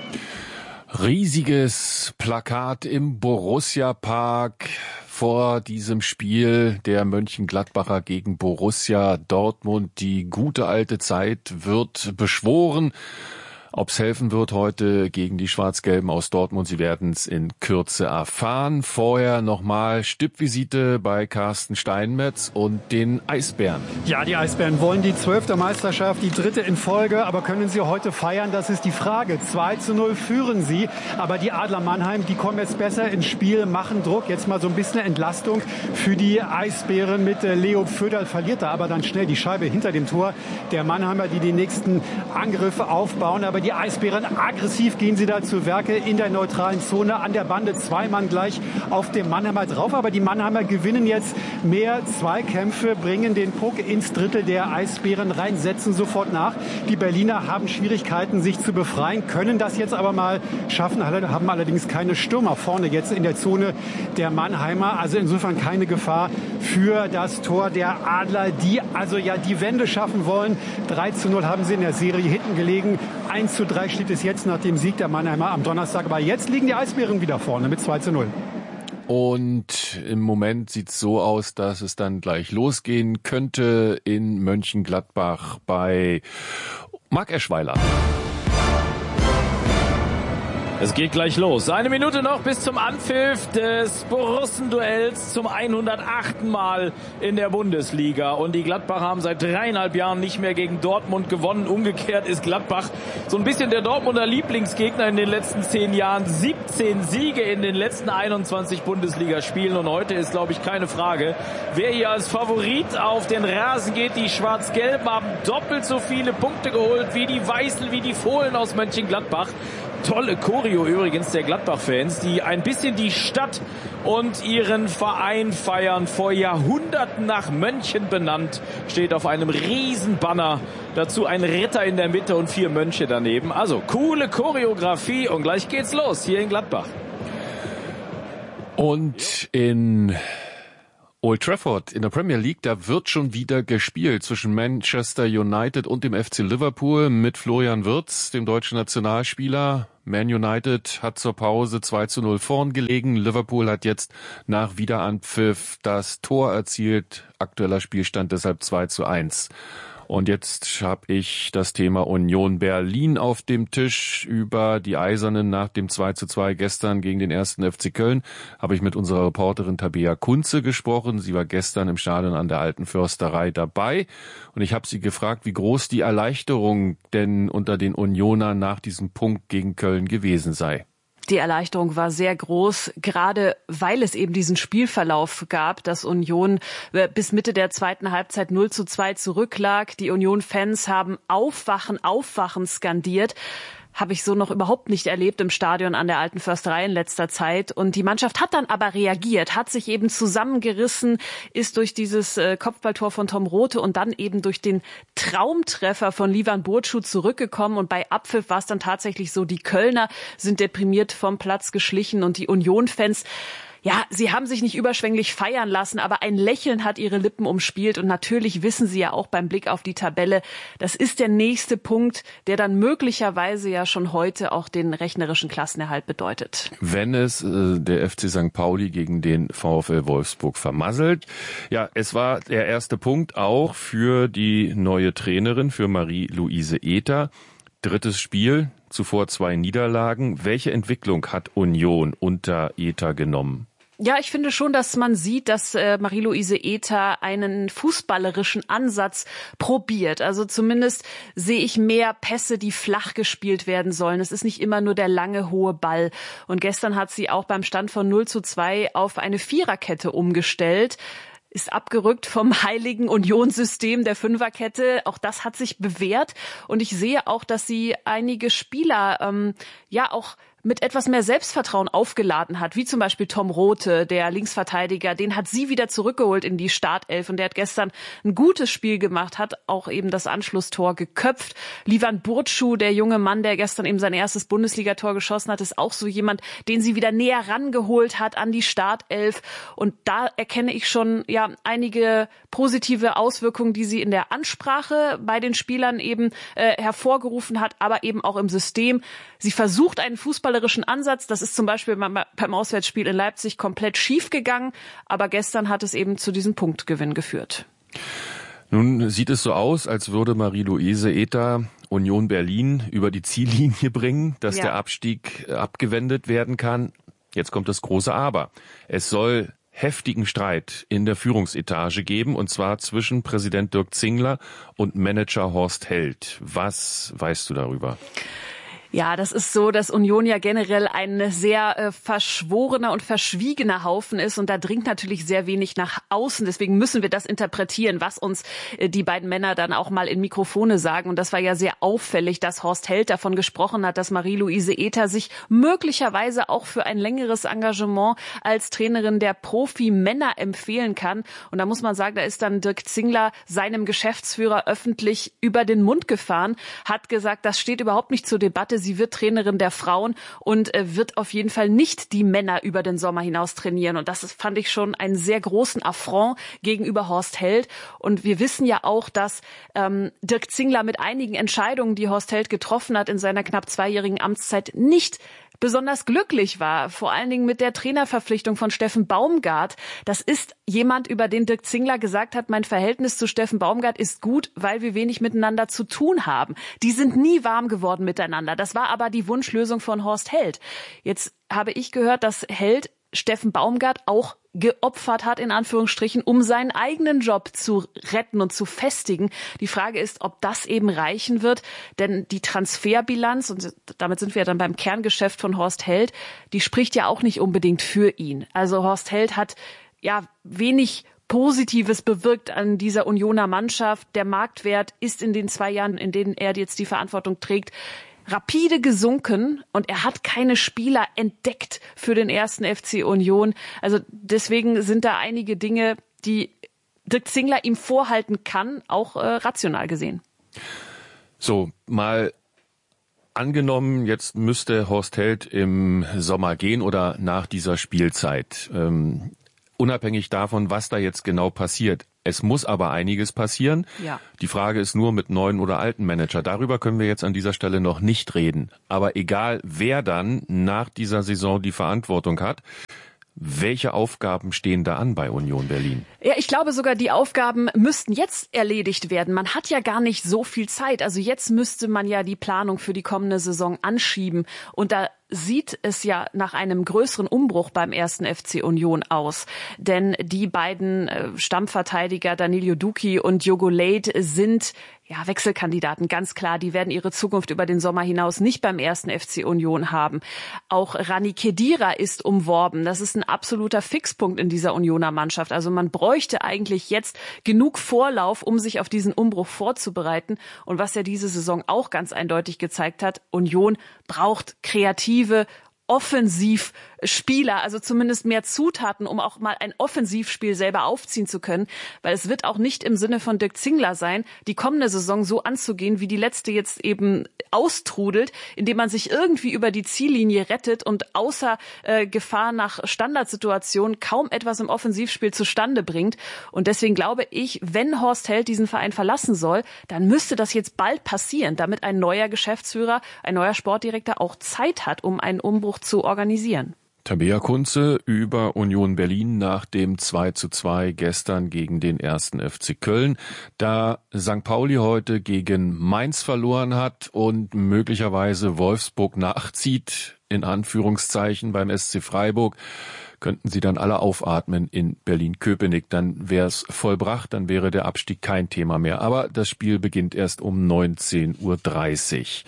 Riesiges Plakat im Borussia-Park vor diesem Spiel der Mönchengladbacher gegen Borussia Dortmund. Die gute alte Zeit wird beschworen. Ob's helfen wird heute gegen die Schwarz-Gelben aus Dortmund, Sie werden es in Kürze erfahren. Vorher nochmal Stippvisite bei Carsten Steinmetz und den Eisbären.
Ja, die Eisbären wollen die zwölfte Meisterschaft, die dritte in Folge. Aber können sie heute feiern? Das ist die Frage. zwei zu null führen sie. Aber die Adler Mannheim, die kommen jetzt besser ins Spiel, machen Druck. Jetzt mal so ein bisschen Entlastung für die Eisbären mit Leo Pföderl. Verliert da aber dann schnell die Scheibe hinter dem Tor der Mannheimer, die die nächsten Angriffe aufbauen. Aber die Eisbären, aggressiv gehen sie da zu Werke in der neutralen Zone, an der Bande, zwei Mann gleich auf dem Mannheimer drauf. Aber die Mannheimer gewinnen jetzt mehr Zweikämpfe, bringen den Puck ins Drittel der Eisbären rein, setzen sofort nach. Die Berliner haben Schwierigkeiten, sich zu befreien, können das jetzt aber mal schaffen, haben allerdings keine Stürmer vorne jetzt in der Zone der Mannheimer. Also insofern keine Gefahr für das Tor der Adler, die also ja die Wende schaffen wollen. drei zu null haben sie in der Serie hinten gelegen. eins zu drei steht es jetzt nach dem Sieg der Mannheimer am Donnerstag. Aber jetzt liegen die Eisbären wieder vorne mit zwei zu null.
Und im Moment sieht es so aus, dass es dann gleich losgehen könnte in Mönchengladbach bei Marc Eschweiler.
Es geht gleich los. Eine Minute noch bis zum Anpfiff des Borussen-Duells zum hundertachten Mal in der Bundesliga. Und die Gladbacher haben seit dreieinhalb Jahren nicht mehr gegen Dortmund gewonnen. Umgekehrt ist Gladbach so ein bisschen der Dortmunder Lieblingsgegner in den letzten zehn Jahren. siebzehn Siege in den letzten einundzwanzig Bundesligaspielen. Und heute ist, glaube ich, keine Frage, wer hier als Favorit auf den Rasen geht. Die Schwarz-Gelben haben doppelt so viele Punkte geholt wie die Weißel, wie die Fohlen aus Mönchengladbach. Tolle Choreo übrigens der Gladbach-Fans, die ein bisschen die Stadt und ihren Verein feiern. Vor Jahrhunderten nach Mönchen benannt, steht auf einem Riesenbanner. Dazu ein Ritter in der Mitte und vier Mönche daneben. Also coole Choreografie und gleich geht's los hier in Gladbach.
Und in Old Trafford in der Premier League, da wird schon wieder gespielt zwischen Manchester United und dem F C Liverpool mit Florian Wirtz, dem deutschen Nationalspieler. Man United hat zur Pause zwei zu null vorn gelegen. Liverpool hat jetzt nach Wiederanpfiff das Tor erzielt. Aktueller Spielstand deshalb zwei zu eins. Und jetzt habe ich das Thema Union Berlin auf dem Tisch. Über die Eisernen nach dem zwei zu zwei gestern gegen den ersten F C Köln habe ich mit unserer Reporterin Tabea Kunze gesprochen. Sie war gestern im Stadion an der Alten Försterei dabei. Und ich habe sie gefragt, wie groß die Erleichterung denn unter den Unionern nach diesem Punkt gegen Köln gewesen sei.
Die Erleichterung war sehr groß, gerade weil es eben diesen Spielverlauf gab, dass Union bis Mitte der zweiten Halbzeit null zu zwei zurücklag. Die Union-Fans haben Aufwachen, Aufwachen skandiert. Habe ich so noch überhaupt nicht erlebt im Stadion an der Alten Försterei in letzter Zeit. Und die Mannschaft hat dann aber reagiert, hat sich eben zusammengerissen, ist durch dieses äh, Kopfballtor von Tom Rothe und dann eben durch den Traumtreffer von Livan Burcu zurückgekommen. Und bei Abpfiff war es dann tatsächlich so, die Kölner sind deprimiert vom Platz geschlichen und die Union-Fans, ja, sie haben sich nicht überschwänglich feiern lassen, aber ein Lächeln hat ihre Lippen umspielt. Und natürlich wissen sie ja auch beim Blick auf die Tabelle, das ist der nächste Punkt, der dann möglicherweise ja schon heute auch den rechnerischen Klassenerhalt bedeutet.
Wenn es äh, der F C Sankt Pauli gegen den VfL Wolfsburg vermasselt. Ja, es war der erste Punkt auch für die neue Trainerin, für Marie-Louise Ether. Drittes Spiel, zuvor zwei Niederlagen. Welche Entwicklung hat Union unter Ether genommen?
Ja, ich finde schon, dass man sieht, dass äh, Marie-Louise Ether einen fußballerischen Ansatz probiert. Also zumindest sehe ich mehr Pässe, die flach gespielt werden sollen. Es ist nicht immer nur der lange, hohe Ball. Und gestern hat sie auch beim Stand von null zu zwei auf eine Viererkette umgestellt. Ist abgerückt vom heiligen Unionssystem der Fünferkette. Auch das hat sich bewährt. Und ich sehe auch, dass sie einige Spieler ähm, ja auch mit etwas mehr Selbstvertrauen aufgeladen hat, wie zum Beispiel Tom Rothe, der Linksverteidiger, den hat sie wieder zurückgeholt in die Startelf und der hat gestern ein gutes Spiel gemacht, hat auch eben das Anschlusstor geköpft. Livan Burcu, der junge Mann, der gestern eben sein erstes Bundesligator geschossen hat, ist auch so jemand, den sie wieder näher rangeholt hat an die Startelf und da erkenne ich schon ja einige positive Auswirkungen, die sie in der Ansprache bei den Spielern eben äh, hervorgerufen hat, aber eben auch im System. Sie versucht einen fußballerischen Ansatz. Das ist zum Beispiel beim Auswärtsspiel in Leipzig komplett schief gegangen. Aber gestern hat es eben zu diesem Punktgewinn geführt.
Nun sieht es so aus, als würde Marie-Louise Ether Union Berlin über die Ziellinie bringen, dass ja. der Abstieg abgewendet werden kann. Jetzt kommt das große Aber. Es soll heftigen Streit in der Führungsetage geben, und zwar zwischen Präsident Dirk Zingler und Manager Horst Held. Was weißt du darüber?
Ja, das ist so, dass Union ja generell ein sehr äh, verschworener und verschwiegener Haufen ist und da dringt natürlich sehr wenig nach außen. Deswegen müssen wir das interpretieren, was uns äh, die beiden Männer dann auch mal in Mikrofone sagen. Und das war ja sehr auffällig, dass Horst Held davon gesprochen hat, dass Marie-Louise Ether sich möglicherweise auch für ein längeres Engagement als Trainerin der Profi-Männer empfehlen kann. Und da muss man sagen, da ist dann Dirk Zingler seinem Geschäftsführer öffentlich über den Mund gefahren, hat gesagt, das steht überhaupt nicht zur Debatte. Sie wird Trainerin der Frauen und äh, wird auf jeden Fall nicht die Männer über den Sommer hinaus trainieren. Und das ist, fand ich schon einen sehr großen Affront gegenüber Horst Held. Und wir wissen ja auch, dass ähm, Dirk Zingler mit einigen Entscheidungen, die Horst Held getroffen hat in seiner knapp zweijährigen Amtszeit, nicht besonders glücklich war, vor allen Dingen mit der Trainerverpflichtung von Steffen Baumgart. Das ist jemand, über den Dirk Zingler gesagt hat, mein Verhältnis zu Steffen Baumgart ist gut, weil wir wenig miteinander zu tun haben. Die sind nie warm geworden miteinander. Das war aber die Wunschlösung von Horst Held. Jetzt habe ich gehört, dass Held Steffen Baumgart auch geopfert hat, in Anführungsstrichen, um seinen eigenen Job zu retten und zu festigen. Die Frage ist, ob das eben reichen wird, denn die Transferbilanz, und damit sind wir dann beim Kerngeschäft von Horst Held, die spricht ja auch nicht unbedingt für ihn. Also Horst Held hat ja wenig Positives bewirkt an dieser Unioner Mannschaft. Der Marktwert ist in den zwei Jahren, in denen er jetzt die Verantwortung trägt, rapide gesunken und er hat keine Spieler entdeckt für den ersten F C Union. Also deswegen sind da einige Dinge, die Dirk Zingler ihm vorhalten kann, auch äh, rational gesehen.
So, mal angenommen, jetzt müsste Horst Held im Sommer gehen oder nach dieser Spielzeit. Ähm, unabhängig davon, was da jetzt genau passiert. Es muss aber einiges passieren.
Ja.
Die Frage ist nur mit neuen oder alten Manager. Darüber können wir jetzt an dieser Stelle noch nicht reden. Aber egal, wer dann nach dieser Saison die Verantwortung hat, welche Aufgaben stehen da an bei Union Berlin?
Ja, ich glaube sogar, die Aufgaben müssten jetzt erledigt werden. Man hat ja gar nicht so viel Zeit. Also jetzt müsste man ja die Planung für die kommende Saison anschieben. Und da sieht es ja nach einem größeren Umbruch beim ersten F C Union aus. Denn die beiden Stammverteidiger Danilo Duki und Diogo Leite sind ja Wechselkandidaten, ganz klar. Die werden ihre Zukunft über den Sommer hinaus nicht beim ersten F C Union haben. Auch Rani Khedira ist umworben. Das ist ein absoluter Fixpunkt in dieser Unioner Mannschaft. Also man bräuchte eigentlich jetzt genug Vorlauf, um sich auf diesen Umbruch vorzubereiten. Und was ja diese Saison auch ganz eindeutig gezeigt hat, Union braucht kreative Offensivspieler, also zumindest mehr Zutaten, um auch mal ein Offensivspiel selber aufziehen zu können, weil es wird auch nicht im Sinne von Dirk Zingler sein, die kommende Saison so anzugehen, wie die letzte jetzt eben austrudelt, indem man sich irgendwie über die Ziellinie rettet und außer äh, Gefahr nach Standardsituationen kaum etwas im Offensivspiel zustande bringt. Und deswegen glaube ich, wenn Horst Held diesen Verein verlassen soll, dann müsste das jetzt bald passieren, damit ein neuer Geschäftsführer, ein neuer Sportdirektor auch Zeit hat, um einen Umbruch zu organisieren.
Tabea Kunze über Union Berlin nach dem zwei zu zwei gestern gegen den ersten F C Köln. Da Sankt Pauli heute gegen Mainz verloren hat und möglicherweise Wolfsburg nachzieht, in Anführungszeichen beim S C Freiburg, könnten sie dann alle aufatmen in Berlin-Köpenick. Dann wäre es vollbracht, dann wäre der Abstieg kein Thema mehr. Aber das Spiel beginnt erst um neunzehn Uhr dreißig.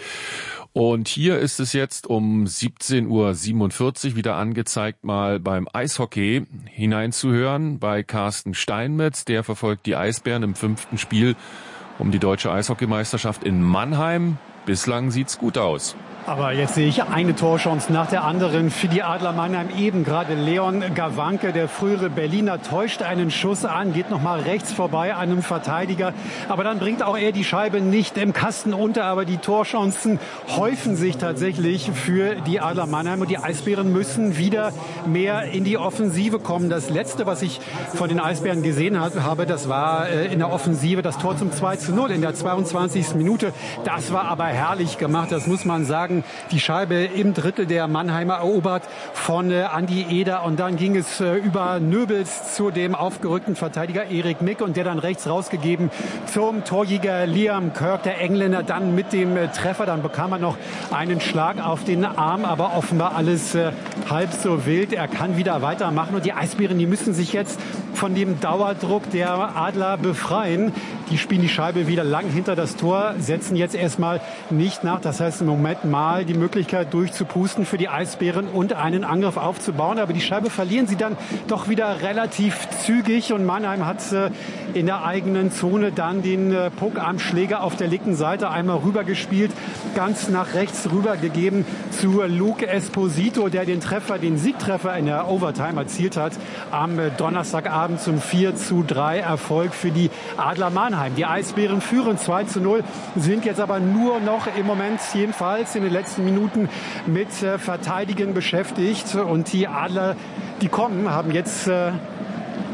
Und hier ist es jetzt um siebzehn Uhr siebenundvierzig wieder angezeigt, mal beim Eishockey hineinzuhören bei Carsten Steinmetz. Der verfolgt die Eisbären im fünften Spiel um die deutsche Eishockeymeisterschaft in Mannheim. Bislang sieht's gut aus.
Aber jetzt sehe ich eine Torchance nach der anderen für die Adler Mannheim. Eben gerade Leon Gawanke, der frühere Berliner, täuscht einen Schuss an, geht nochmal rechts vorbei an einem Verteidiger. Aber dann bringt auch er die Scheibe nicht im Kasten unter. Aber die Torchancen häufen sich tatsächlich für die Adler Mannheim. Und die Eisbären müssen wieder mehr in die Offensive kommen. Das Letzte, was ich von den Eisbären gesehen habe, das war in der Offensive das Tor zum zwei zu null in der zweiundzwanzigsten Minute. Das war aber herrlich gemacht, das muss man sagen. Die Scheibe im Drittel der Mannheimer erobert von äh, Andi Eder und dann ging es äh, über Nöbels zu dem aufgerückten Verteidiger Erik Mick und der dann rechts rausgegeben zum Torjäger Liam Kirk, der Engländer, dann mit dem äh, Treffer. Dann bekam er noch einen Schlag auf den Arm, aber offenbar alles äh, halb so wild. Er kann wieder weitermachen und die Eisbären, die müssen sich jetzt von dem Dauerdruck der Adler befreien. Die spielen die Scheibe wieder lang hinter das Tor, setzen jetzt erstmal nicht nach. Das heißt im Moment mal die Möglichkeit durchzupusten für die Eisbären und einen Angriff aufzubauen. Aber die Scheibe verlieren sie dann doch wieder relativ zügig. Und Mannheim hat äh, in der eigenen Zone dann den äh, Puck am Schläger auf der linken Seite einmal rübergespielt, ganz nach rechts rübergegeben zu Luke Esposito, der den Treffer, den Siegtreffer in der Overtime erzielt hat. Am äh, Donnerstagabend zum vier zu drei Erfolg für die Adler Mannheim. Die Eisbären führen zwei zu null, sind jetzt aber nur noch im Moment jedenfalls in den letzten Minuten mit äh, Verteidigen beschäftigt. Und die Adler, die kommen, haben jetzt äh,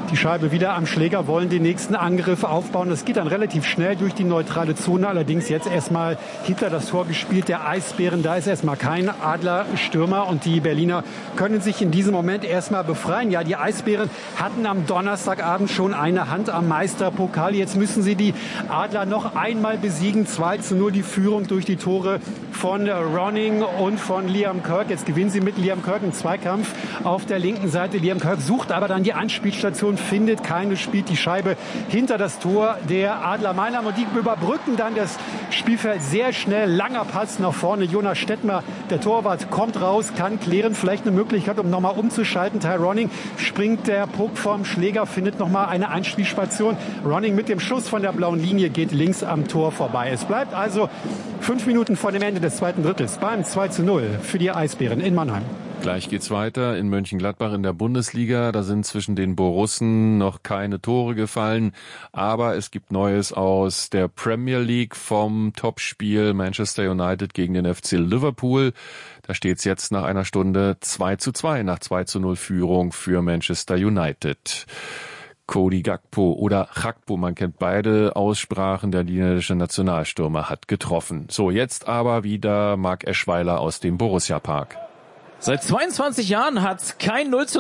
Die Scheibe wieder am Schläger, wollen den nächsten Angriff aufbauen. Das geht dann relativ schnell durch die neutrale Zone. Allerdings jetzt erstmal hinter das Tor gespielt. Der Eisbären, da ist erstmal kein Adler-Stürmer. Und die Berliner können sich in diesem Moment erstmal befreien. Ja, die Eisbären hatten am Donnerstagabend schon eine Hand am Meisterpokal. Jetzt müssen sie die Adler noch einmal besiegen. zwei zu null die Führung durch die Tore von Ronning und von Liam Kirk. Jetzt gewinnen sie mit Liam Kirk einen Zweikampf auf der linken Seite. Liam Kirk sucht aber dann die Anspielstation, findet keine, spielt die Scheibe hinter das Tor der Adler Mannheim. Und die überbrücken dann das Spielfeld sehr schnell. Langer Pass nach vorne. Jonas Stettmer, der Torwart, kommt raus, kann klären. Vielleicht eine Möglichkeit, um nochmal umzuschalten. Ty Ronning springt der Puck vom Schläger, findet nochmal eine Anspielstation. Ronning mit dem Schuss von der blauen Linie geht links am Tor vorbei. Es bleibt also fünf Minuten vor dem Ende des zweiten Drittels beim zwei zu null für die Eisbären in Mannheim.
Gleich geht's weiter in Mönchengladbach in der Bundesliga. Da sind zwischen den Borussen noch keine Tore gefallen. Aber es gibt Neues aus der Premier League vom Topspiel Manchester United gegen den F C Liverpool. Da steht's jetzt nach einer Stunde zwei zu zwei nach zwei zu null Führung für Manchester United. Cody Gakpo oder Gakpo, man kennt beide Aussprachen, der niederländische Nationalstürmer hat getroffen. So, jetzt aber wieder Marc Eschweiler aus dem Borussia Park.
Seit zweiundzwanzig Jahren hat kein null zu